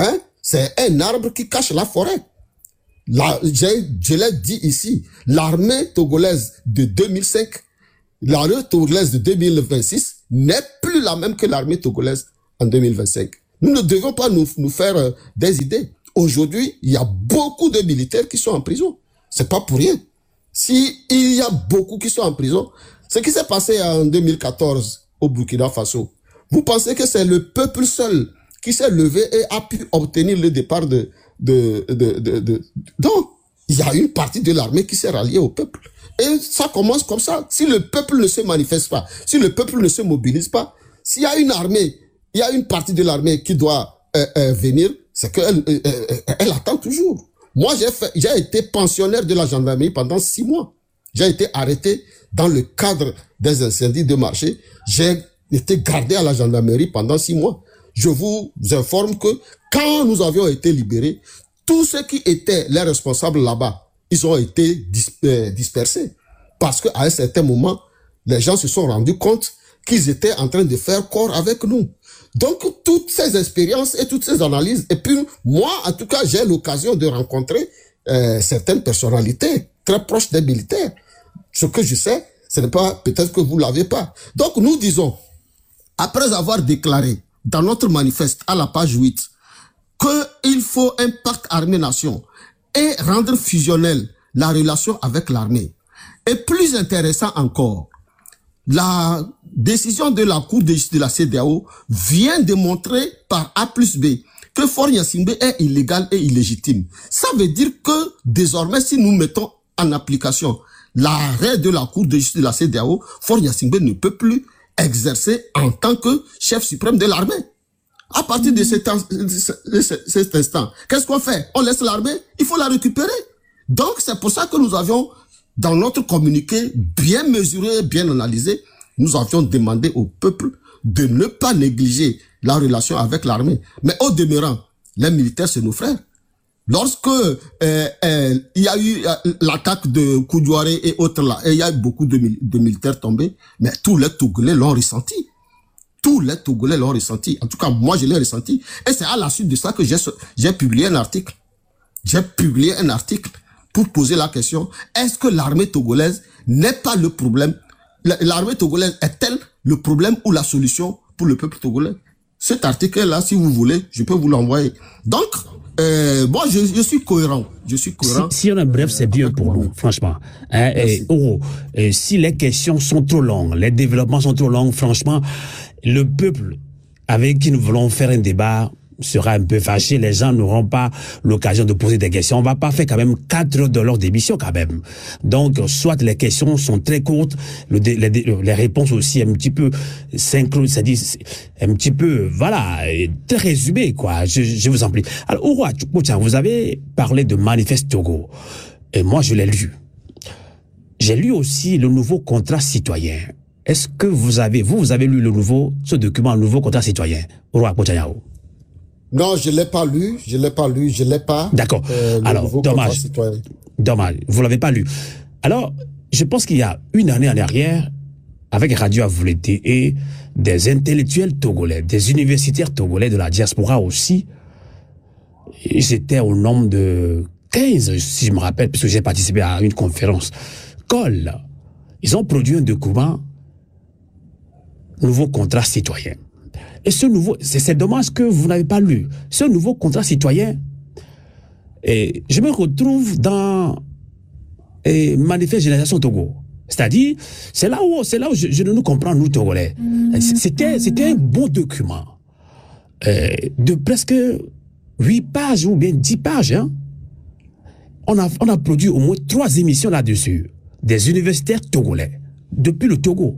c'est un arbre qui cache la forêt. La, je l'ai dit ici, l'armée togolaise de deux mille cinq, l'armée togolaise de deux mille vingt-six n'est plus la même que l'armée togolaise en deux mille vingt-cinq. Nous ne devons pas nous, nous faire euh, des idées. Aujourd'hui, il y a beaucoup de militaires qui sont en prison. C'est pas pour rien. Si il y a beaucoup qui sont en prison, ce qui s'est passé en deux mille quatorze au Burkina Faso, vous pensez que c'est le peuple seul qui s'est levé et a pu obtenir le départ de de de de, de... Donc, il y a une partie de l'armée qui s'est ralliée au peuple. Et ça commence comme ça. Si le peuple ne se manifeste pas, si le peuple ne se mobilise pas, s'il y a une armée, il y a une partie de l'armée qui doit euh, euh, venir, c'est qu'elle euh, euh, elle attend toujours. Moi, j'ai fait, j'ai été pensionnaire de la gendarmerie pendant six mois. J'ai été arrêté dans le cadre des incendies de marché. J'ai été gardé à la gendarmerie pendant six mois. Je vous informe que quand nous avions été libérés, tous ceux qui étaient les responsables là-bas, ils ont été dis euh, dispersés. Parce qu'à un certain moment, les gens se sont rendus compte qu'ils étaient en train de faire corps avec nous. Donc, toutes ces expériences et toutes ces analyses, et puis moi, en tout cas, j'ai l'occasion de rencontrer euh, certaines personnalités très proches des militaires. Ce que je sais, ce n'est pas, peut-être que vous l'avez pas. Donc, nous disons, après avoir déclaré dans notre manifeste à la page huit qu'il faut un pacte armée-nation et rendre fusionnelle la relation avec l'armée. Et plus intéressant encore, la décision de la Cour de justice de la C E D E A O vient de montrer par A plus B que Faure Gnassingbé est illégal et illégitime. Ça veut dire que désormais, si nous mettons en application l'arrêt de la Cour de justice de la C E D E A O, Faure Gnassingbé ne peut plus exercer en tant que chef suprême de l'armée. À partir de cet, de cet instant, qu'est-ce qu'on fait? On laisse l'armée, il faut la récupérer. Donc, c'est pour ça que nous avions, dans notre communiqué bien mesuré, bien analysé, nous avions demandé au peuple de ne pas négliger la relation avec l'armée. Mais au demeurant, les militaires, c'est nos frères. Lorsque euh, euh, il y a eu euh, l'attaque de Koudouaré et autres là, et il y a eu beaucoup de, de militaires tombés, mais tous les Togolais l'ont ressenti. Tous les Togolais l'ont ressenti. En tout cas, moi, je l'ai ressenti. Et c'est à la suite de ça que j'ai j'ai publié un article. J'ai publié un article pour poser la question, est-ce que l'armée togolaise n'est pas le problème? L'armée togolaise est-elle le problème ou la solution pour le peuple togolais? Cet article-là, si vous voulez, je peux vous l'envoyer. Donc, euh, bon, je, je suis cohérent. Je suis cohérent. Si, si on est bref, c'est bien pour nous, franchement. Hein, et, oh, et si les questions sont trop longues, les développements sont trop longs, franchement, le peuple avec qui nous voulons faire un débat sera un peu fâché, les gens n'auront pas l'occasion de poser des questions. On va pas faire quand même quatre heures de leur d'émission quand même. Donc, soit les questions sont très courtes, le, les, les réponses aussi un petit peu synchro, c'est-à-dire un petit peu, voilà, très résumé, quoi. Je, je vous en prie. Alors, Ouroua Tchoukoutian, vous avez parlé de Manifeste Togo. Et moi, je l'ai lu. J'ai lu aussi le nouveau contrat citoyen. Est-ce que vous avez, vous, vous avez lu le nouveau, ce document, le nouveau contrat citoyen? Ouroua Tchoukoutian. Non, je l'ai pas lu, je l'ai pas lu, je l'ai pas. D'accord. Euh, Alors, dommage. Dommage. Vous l'avez pas lu. Alors, je pense qu'il y a une année en arrière, avec Radio Avoulété et des intellectuels togolais, des universitaires togolais de la diaspora aussi, ils étaient au nombre de quinze, si je me rappelle, puisque j'ai participé à une conférence. Col. Ils ont produit un document, nouveau contrat citoyen. Et ce nouveau, c'est dommage que vous n'avez pas lu. Ce nouveau contrat citoyen, et je me retrouve dans et Manifeste Génération Togo. C'est-à-dire, c'est là où, c'est là où je, je ne nous comprends, nous, Togolais. C'était, c'était un bon document. Euh, de presque huit pages ou bien dix pages, hein. On a, on a produit au moins trois émissions là-dessus. Des universitaires togolais. Depuis le Togo.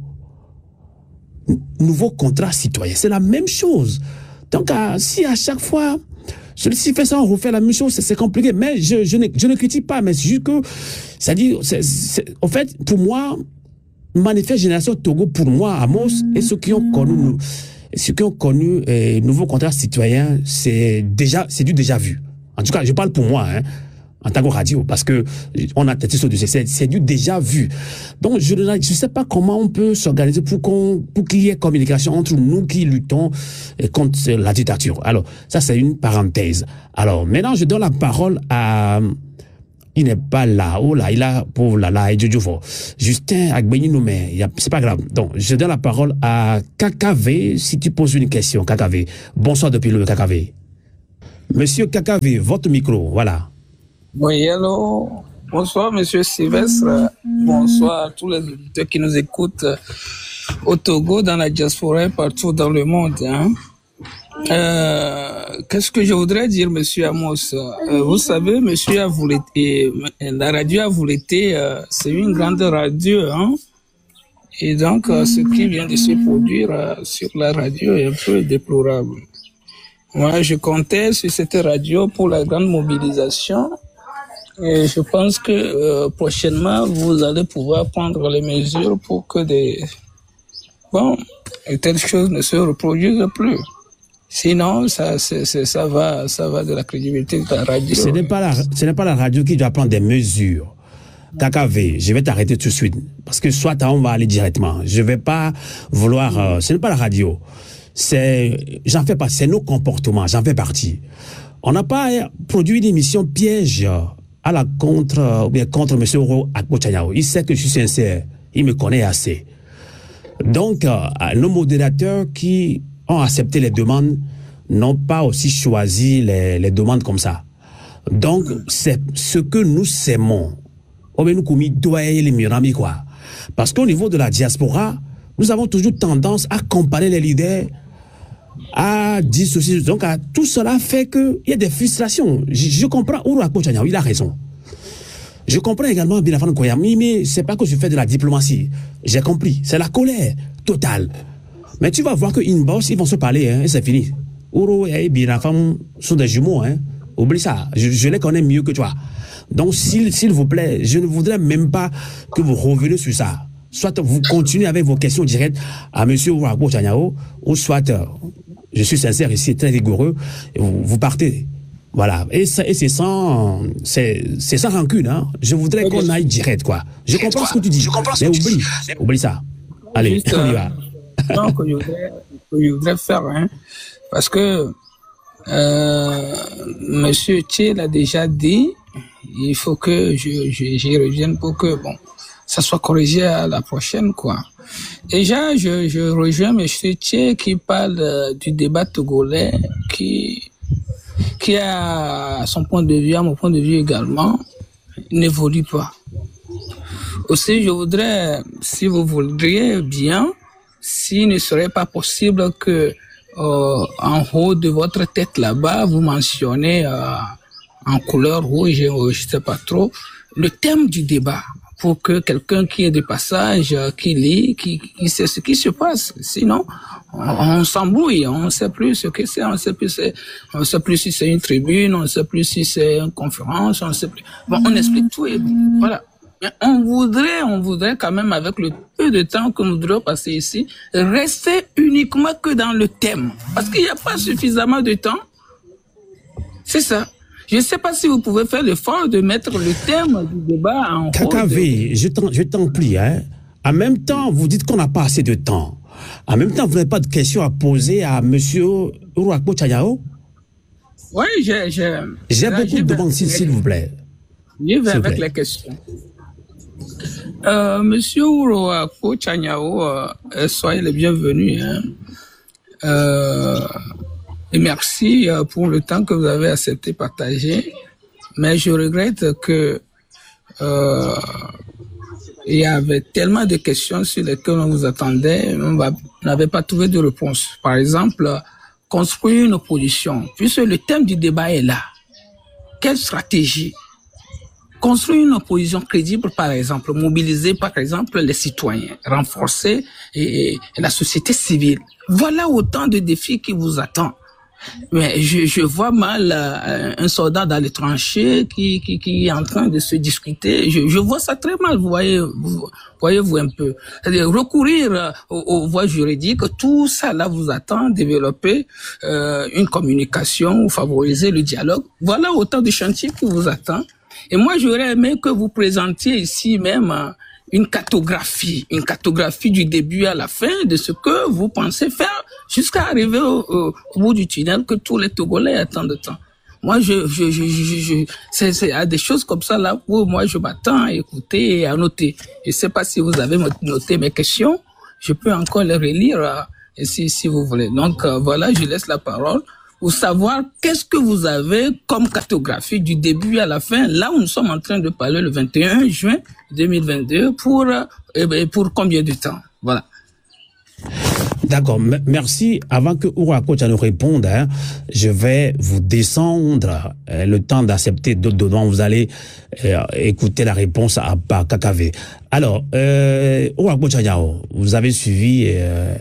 Nouveau contrat citoyen. C'est la même chose. Donc, à, si à chaque fois, celui-ci fait ça, on refait la même chose, c'est compliqué. Mais je, je, ne, je ne critique pas, mais c'est juste que, c'est-à-dire, en fait, pour moi, Manifeste Génération Togo, pour moi, Amos, et ceux qui ont connu, ceux qui ont connu eh, nouveau contrat citoyen, c'est déjà, c'est du déjà vu. En tout cas, je parle pour moi, hein. en tant que radio, parce que on a testé ce dossier, c'est, c'est du déjà vu. Donc, je ne je sais pas comment on peut s'organiser pour qu'on, pour qu'il y ait communication entre nous qui luttons contre la dictature. Alors, ça, c'est une parenthèse. Alors, maintenant, je donne la parole à, il n'est pas là, oh là, il a, pour là, là, et Justin Agbeni Noumé, c'est pas grave. Donc, je donne la parole à K K V, si tu poses une question, K K V. Bonsoir depuis le K K V. Monsieur K K V, votre micro, voilà. Oui, hello. Bonsoir, monsieur Sylvestre. Bonsoir à tous les auditeurs qui nous écoutent au Togo, dans la diaspora, partout dans le monde. Hein. Euh, qu'est-ce que je voudrais dire, monsieur Amos? Euh, vous savez, monsieur Avoulété, la radio Avoulété, euh, c'est une grande radio. Hein. Et donc, euh, ce qui vient de se produire euh, sur la radio est un peu déplorable. Moi, je comptais sur cette radio pour la grande mobilisation. Et je pense que euh, prochainement, vous allez pouvoir prendre les mesures pour que des bon, et telles choses ne se reproduisent plus. Sinon, ça, c'est, c'est, ça va, ça va de la crédibilité de la radio. Ce n'est pas la, ce n'est pas la radio qui doit prendre des mesures. K K V, je vais t'arrêter tout de suite parce que soit on va aller directement. Je vais pas vouloir. Euh, ce n'est pas la radio. C'est, j'en fais pas. C'est nos comportements. J'en fais partie. On n'a pas produit une émission piège à la contre, ou bien contre M. Oro Akpo-Tchaniao. Il sait que je suis sincère. Il me connaît assez. Donc, euh, nos modérateurs qui ont accepté les demandes n'ont pas aussi choisi les, les demandes comme ça. Donc, c'est ce que nous s'aimons. Parce qu'au niveau de la diaspora, nous avons toujours tendance à comparer les leaders, à dissocier. Donc, à, tout cela fait qu'il y a des frustrations. Je, je comprends Oro Akpo-Tchaniao, il a raison. Je comprends également Binafan Koyami, mais c'est pas que je fais de la diplomatie. J'ai compris. C'est la colère totale. Mais tu vas voir que Inbox, ils vont se parler, hein, et c'est fini. Oro et Binafan sont des jumeaux, hein. Oublie ça. Je, je les connais mieux que toi. Donc, s'il, s'il vous plaît, je ne voudrais même pas que vous reveniez sur ça. Soit vous continuez avec vos questions directes à M. Oro Akpo-Tchaniao, ou soit, euh, je suis sincère ici, très rigoureux, et vous, vous partez. Voilà. Et, ça, et c'est sans, c'est, c'est sans rancune, hein. Je voudrais qu'on aille direct, quoi. Je comprends ce que tu dis. Je comprends ce mais que oublie. Tu dis. Oublie ça. Allez, juste, on y va. Donc, que je voudrais, que je voudrais faire, hein. Parce que, euh, monsieur Thiel l'a déjà dit, il faut que je, je, j'y revienne pour que, bon, ça soit corrigé à la prochaine, quoi. Déjà, je, je rejoins monsieur Thiel qui parle euh, du débat togolais, qui, qui a son point de vue, à mon point de vue également, n'évolue pas. Aussi, je voudrais, si vous voudriez bien, s'il ne serait pas possible que euh, en haut de votre tête là-bas, vous mentionnez euh, en couleur rouge, je ne sais pas trop, le thème du débat, pour que quelqu'un qui est de passage, qui lit, qui, qui sait ce qui se passe. Sinon, on, on s'embrouille, on ne sait plus ce que c'est, on ne sait plus, c'est, on ne sait plus si c'est une tribune, on ne sait plus si c'est une conférence, on ne sait plus. Bon, on explique tout et voilà. Mais on voudrait, on voudrait quand même, avec le peu de temps que nous devons passer ici, rester uniquement que dans le thème. Parce qu'il n'y a pas suffisamment de temps. C'est ça. Je ne sais pas si vous pouvez faire l'effort de mettre le thème du débat en haut. K K V, de... je, t'en, je t'en prie, hein. En même temps, vous dites qu'on n'a pas assez de temps. En même temps, vous n'avez pas de questions à poser à M. Oro Akpo-Tchaniao? Oui, j'ai... J'ai, j'ai beaucoup de demandes, s'il, s'il vous plaît. Je vais avec les questions. Euh, Monsieur Oro Akpo-Tchaniao, euh, soyez les bienvenus. Hein. Euh, et merci euh, pour le temps que vous avez accepté de partager. Mais je regrette que euh, il y avait tellement de questions sur lesquelles on vous attendait, on n'avait pas trouvé de réponse. Par exemple, construire une opposition, puisque le thème du débat est là. Quelle stratégie? Construire une opposition crédible, par exemple, mobiliser, par exemple, les citoyens, renforcer et, et la société civile. Voilà autant de défis qui vous attendent. Mais je, je vois mal euh, un soldat dans les tranchées qui, qui, qui est en train de se discuter. Je, je vois ça très mal, vous voyez, vous, voyez-vous un peu. C'est-à-dire recourir euh, aux, aux voies juridiques, tout ça là vous attend, développer euh, une communication ou favoriser le dialogue. Voilà autant de chantiers qui vous attend. Et moi, j'aurais aimé que vous présentiez ici même une cartographie, une cartographie du début à la fin de ce que vous pensez faire jusqu'à arriver au, au, au bout du tunnel que tous les Togolais attendent tant. Moi, je, je, je, je, je c'est, c'est à des choses comme ça là où moi je m'attends à écouter et à noter. Je sais pas si vous avez noté mes questions. Je peux encore les relire si, si vous voulez. Donc euh, voilà, je laisse la parole pour savoir qu'est-ce que vous avez comme cartographie du début à la fin. Là où nous sommes en train de parler le vingt et un juin deux mille vingt-deux pour euh, pour combien de temps? Voilà. D'accord, merci. Avant que Ourakocha nous réponde, hein, je vais vous descendre euh, le temps d'accepter d'autres demandes. Vous allez euh, écouter la réponse à, à Kakavé. Alors, euh, Ourakocha, vous avez suivi euh,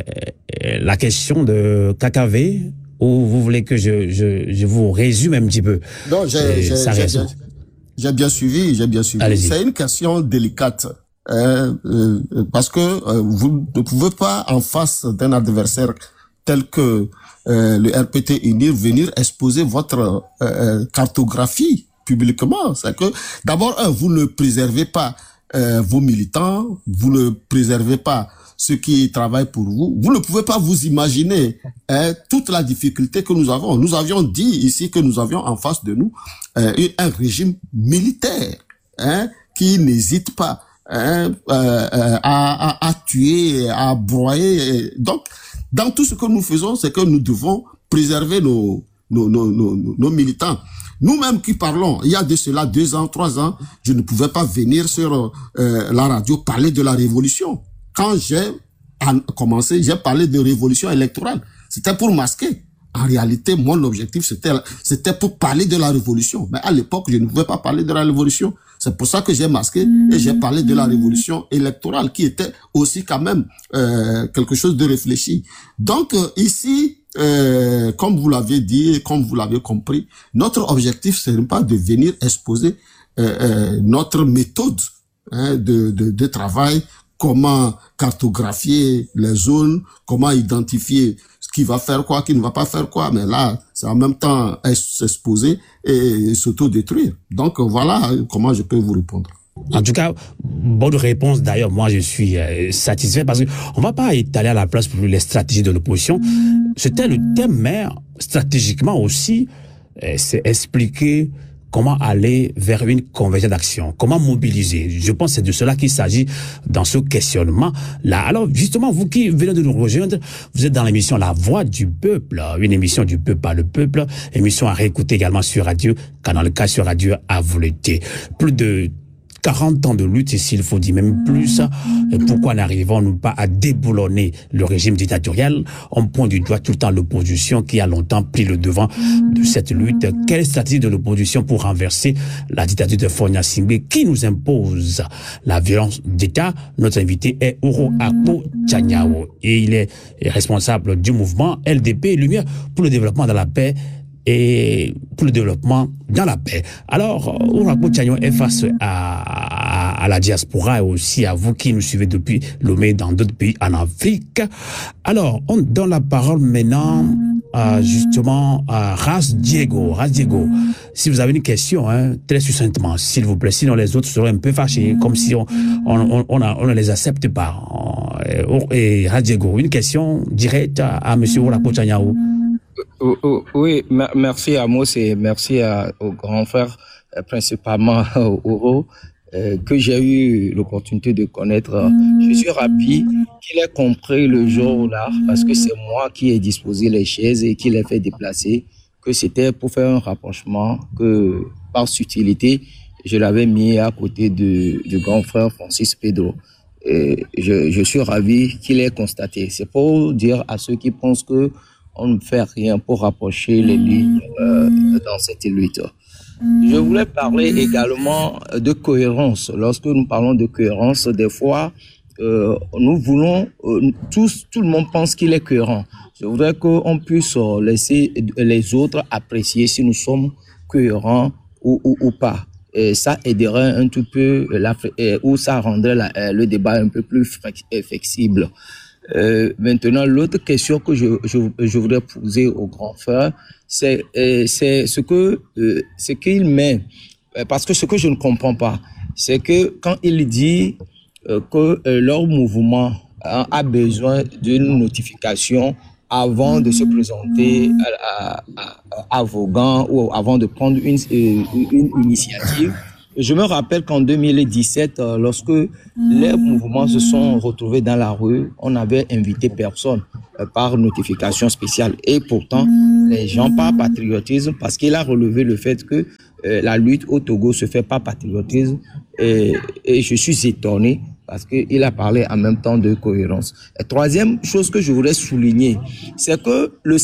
la question de Kakavé, ou vous voulez que je, je, je vous résume un petit peu? Non, j'ai, j'ai, j'ai, bien, j'ai bien suivi, j'ai bien suivi. Allez-y. C'est une question délicate. Euh, euh, parce que euh, vous ne pouvez pas, en face d'un adversaire tel que euh, le R P T Unir, venir exposer votre euh, cartographie publiquement. C'est que d'abord, un, vous ne préservez pas euh, vos militants, vous ne préservez pas ceux qui travaillent pour vous. Vous ne pouvez pas vous imaginer hein, toute la difficulté que nous avons. Nous avions dit ici que nous avions en face de nous euh, un régime militaire hein, qui n'hésite pas Hein, euh, euh, à, à, à tuer, à broyer. Donc, dans tout ce que nous faisons, c'est que nous devons préserver nos, nos, nos, nos, nos militants. Nous-mêmes qui parlons, il y a de cela deux ans, trois ans, je ne pouvais pas venir sur euh, la radio parler de la révolution. Quand j'ai commencé, j'ai parlé de révolution électorale. C'était pour masquer. En réalité, mon objectif, c'était, c'était pour parler de la révolution. Mais à l'époque, je ne pouvais pas parler de la révolution. C'est pour ça que j'ai masqué et j'ai parlé de la révolution électorale qui était aussi quand même euh, quelque chose de réfléchi. Donc euh, ici, euh, comme vous l'avez dit et comme vous l'avez compris, notre objectif, ce n'est pas de venir exposer euh, euh, notre méthode hein, de, de, de travail, comment cartographier les zones, comment identifier qui va faire quoi, qui ne va pas faire quoi, mais là, c'est en même temps s'exposer et s'auto-détruire. Donc, voilà comment je peux vous répondre. En tout cas, bonne réponse. D'ailleurs, moi, je suis euh, satisfait parce qu'on ne va pas étaler à la place pour les stratégies de l'opposition. C'était le thème, mais stratégiquement aussi, euh, c'est expliquer comment aller vers une convergence d'action, comment mobiliser. Je pense que c'est de cela qu'il s'agit dans ce questionnement-là. Alors, justement, vous qui venez de nous rejoindre, vous êtes dans l'émission La Voix du Peuple, une émission du peuple par le peuple, émission à réécouter également sur Radio, Canal K, sur Radio à vous l'été. Plus de quarante ans de lutte, et s'il faut dire même plus, pourquoi n'arrivons-nous pas à déboulonner le régime dictatorial? On pointe du doigt tout le temps l'opposition qui a longtemps pris le devant de cette lutte. Quelle stratégie de l'opposition pour renverser la dictature de Faure Gnassingbé qui nous impose la violence d'État? Notre invité est Ourakocha Tchaniao et il est responsable du mouvement L D P Lumière pour le développement de la paix et pour le développement dans la paix. Alors, Ourakocha Tchaniao est face à, à, à la diaspora et aussi à vous qui nous suivez depuis Lomé dans d'autres pays en Afrique. Alors, on donne la parole maintenant à, justement à Ras Diego. Ras Diego, si vous avez une question, hein, très succinctement, s'il vous plaît, sinon les autres seraient un peu fâchés, comme si on, on, on, on, a, on ne les accepte pas. Et Ras Diego, une question directe à, à M. Ourakocha Tchaniao. Oui, merci à Amos et merci à, au grand frère, principalement au Oro, euh, que j'ai eu l'opportunité de connaître. Je suis ravi qu'il ait compris le jour-là, parce que c'est moi qui ai disposé les chaises et qui les fait déplacer, que c'était pour faire un rapprochement, que par subtilité, je l'avais mis à côté de, du grand frère Francis Pedro. Et je, je suis ravi qu'il ait constaté. C'est pour dire à ceux qui pensent que on ne fait rien pour rapprocher les lignes euh, dans cette lutte. Je voulais parler également de cohérence. Lorsque nous parlons de cohérence, des fois, euh, nous voulons, euh, tous, tout le monde pense qu'il est cohérent. Je voudrais qu'on puisse laisser les autres apprécier si nous sommes cohérents ou, ou, ou pas. Et ça aiderait un tout peu, la, ou ça rendrait la, le débat un peu plus flexible. Euh, maintenant, l'autre question que je, je, je voudrais poser au grand frère, c'est, euh, c'est ce que, euh, c'est qu'il met parce que ce que je ne comprends pas, c'est que quand il dit euh, que euh, leur mouvement hein, a besoin d'une notification avant de se présenter à, à, à, à Vaughan ou avant de prendre une, une, une initiative. Je me rappelle qu'en deux mille dix-sept, euh, lorsque les mouvements se sont retrouvés dans la rue, on n'avait invité personne euh, par notification spéciale. Et pourtant, les gens par patriotisme, parce qu'il a relevé le fait que euh, la lutte au Togo se fait par patriotisme. Et, et je suis étonné parce qu'il a parlé en même temps de cohérence. Et troisième chose que je voudrais souligner, c'est que le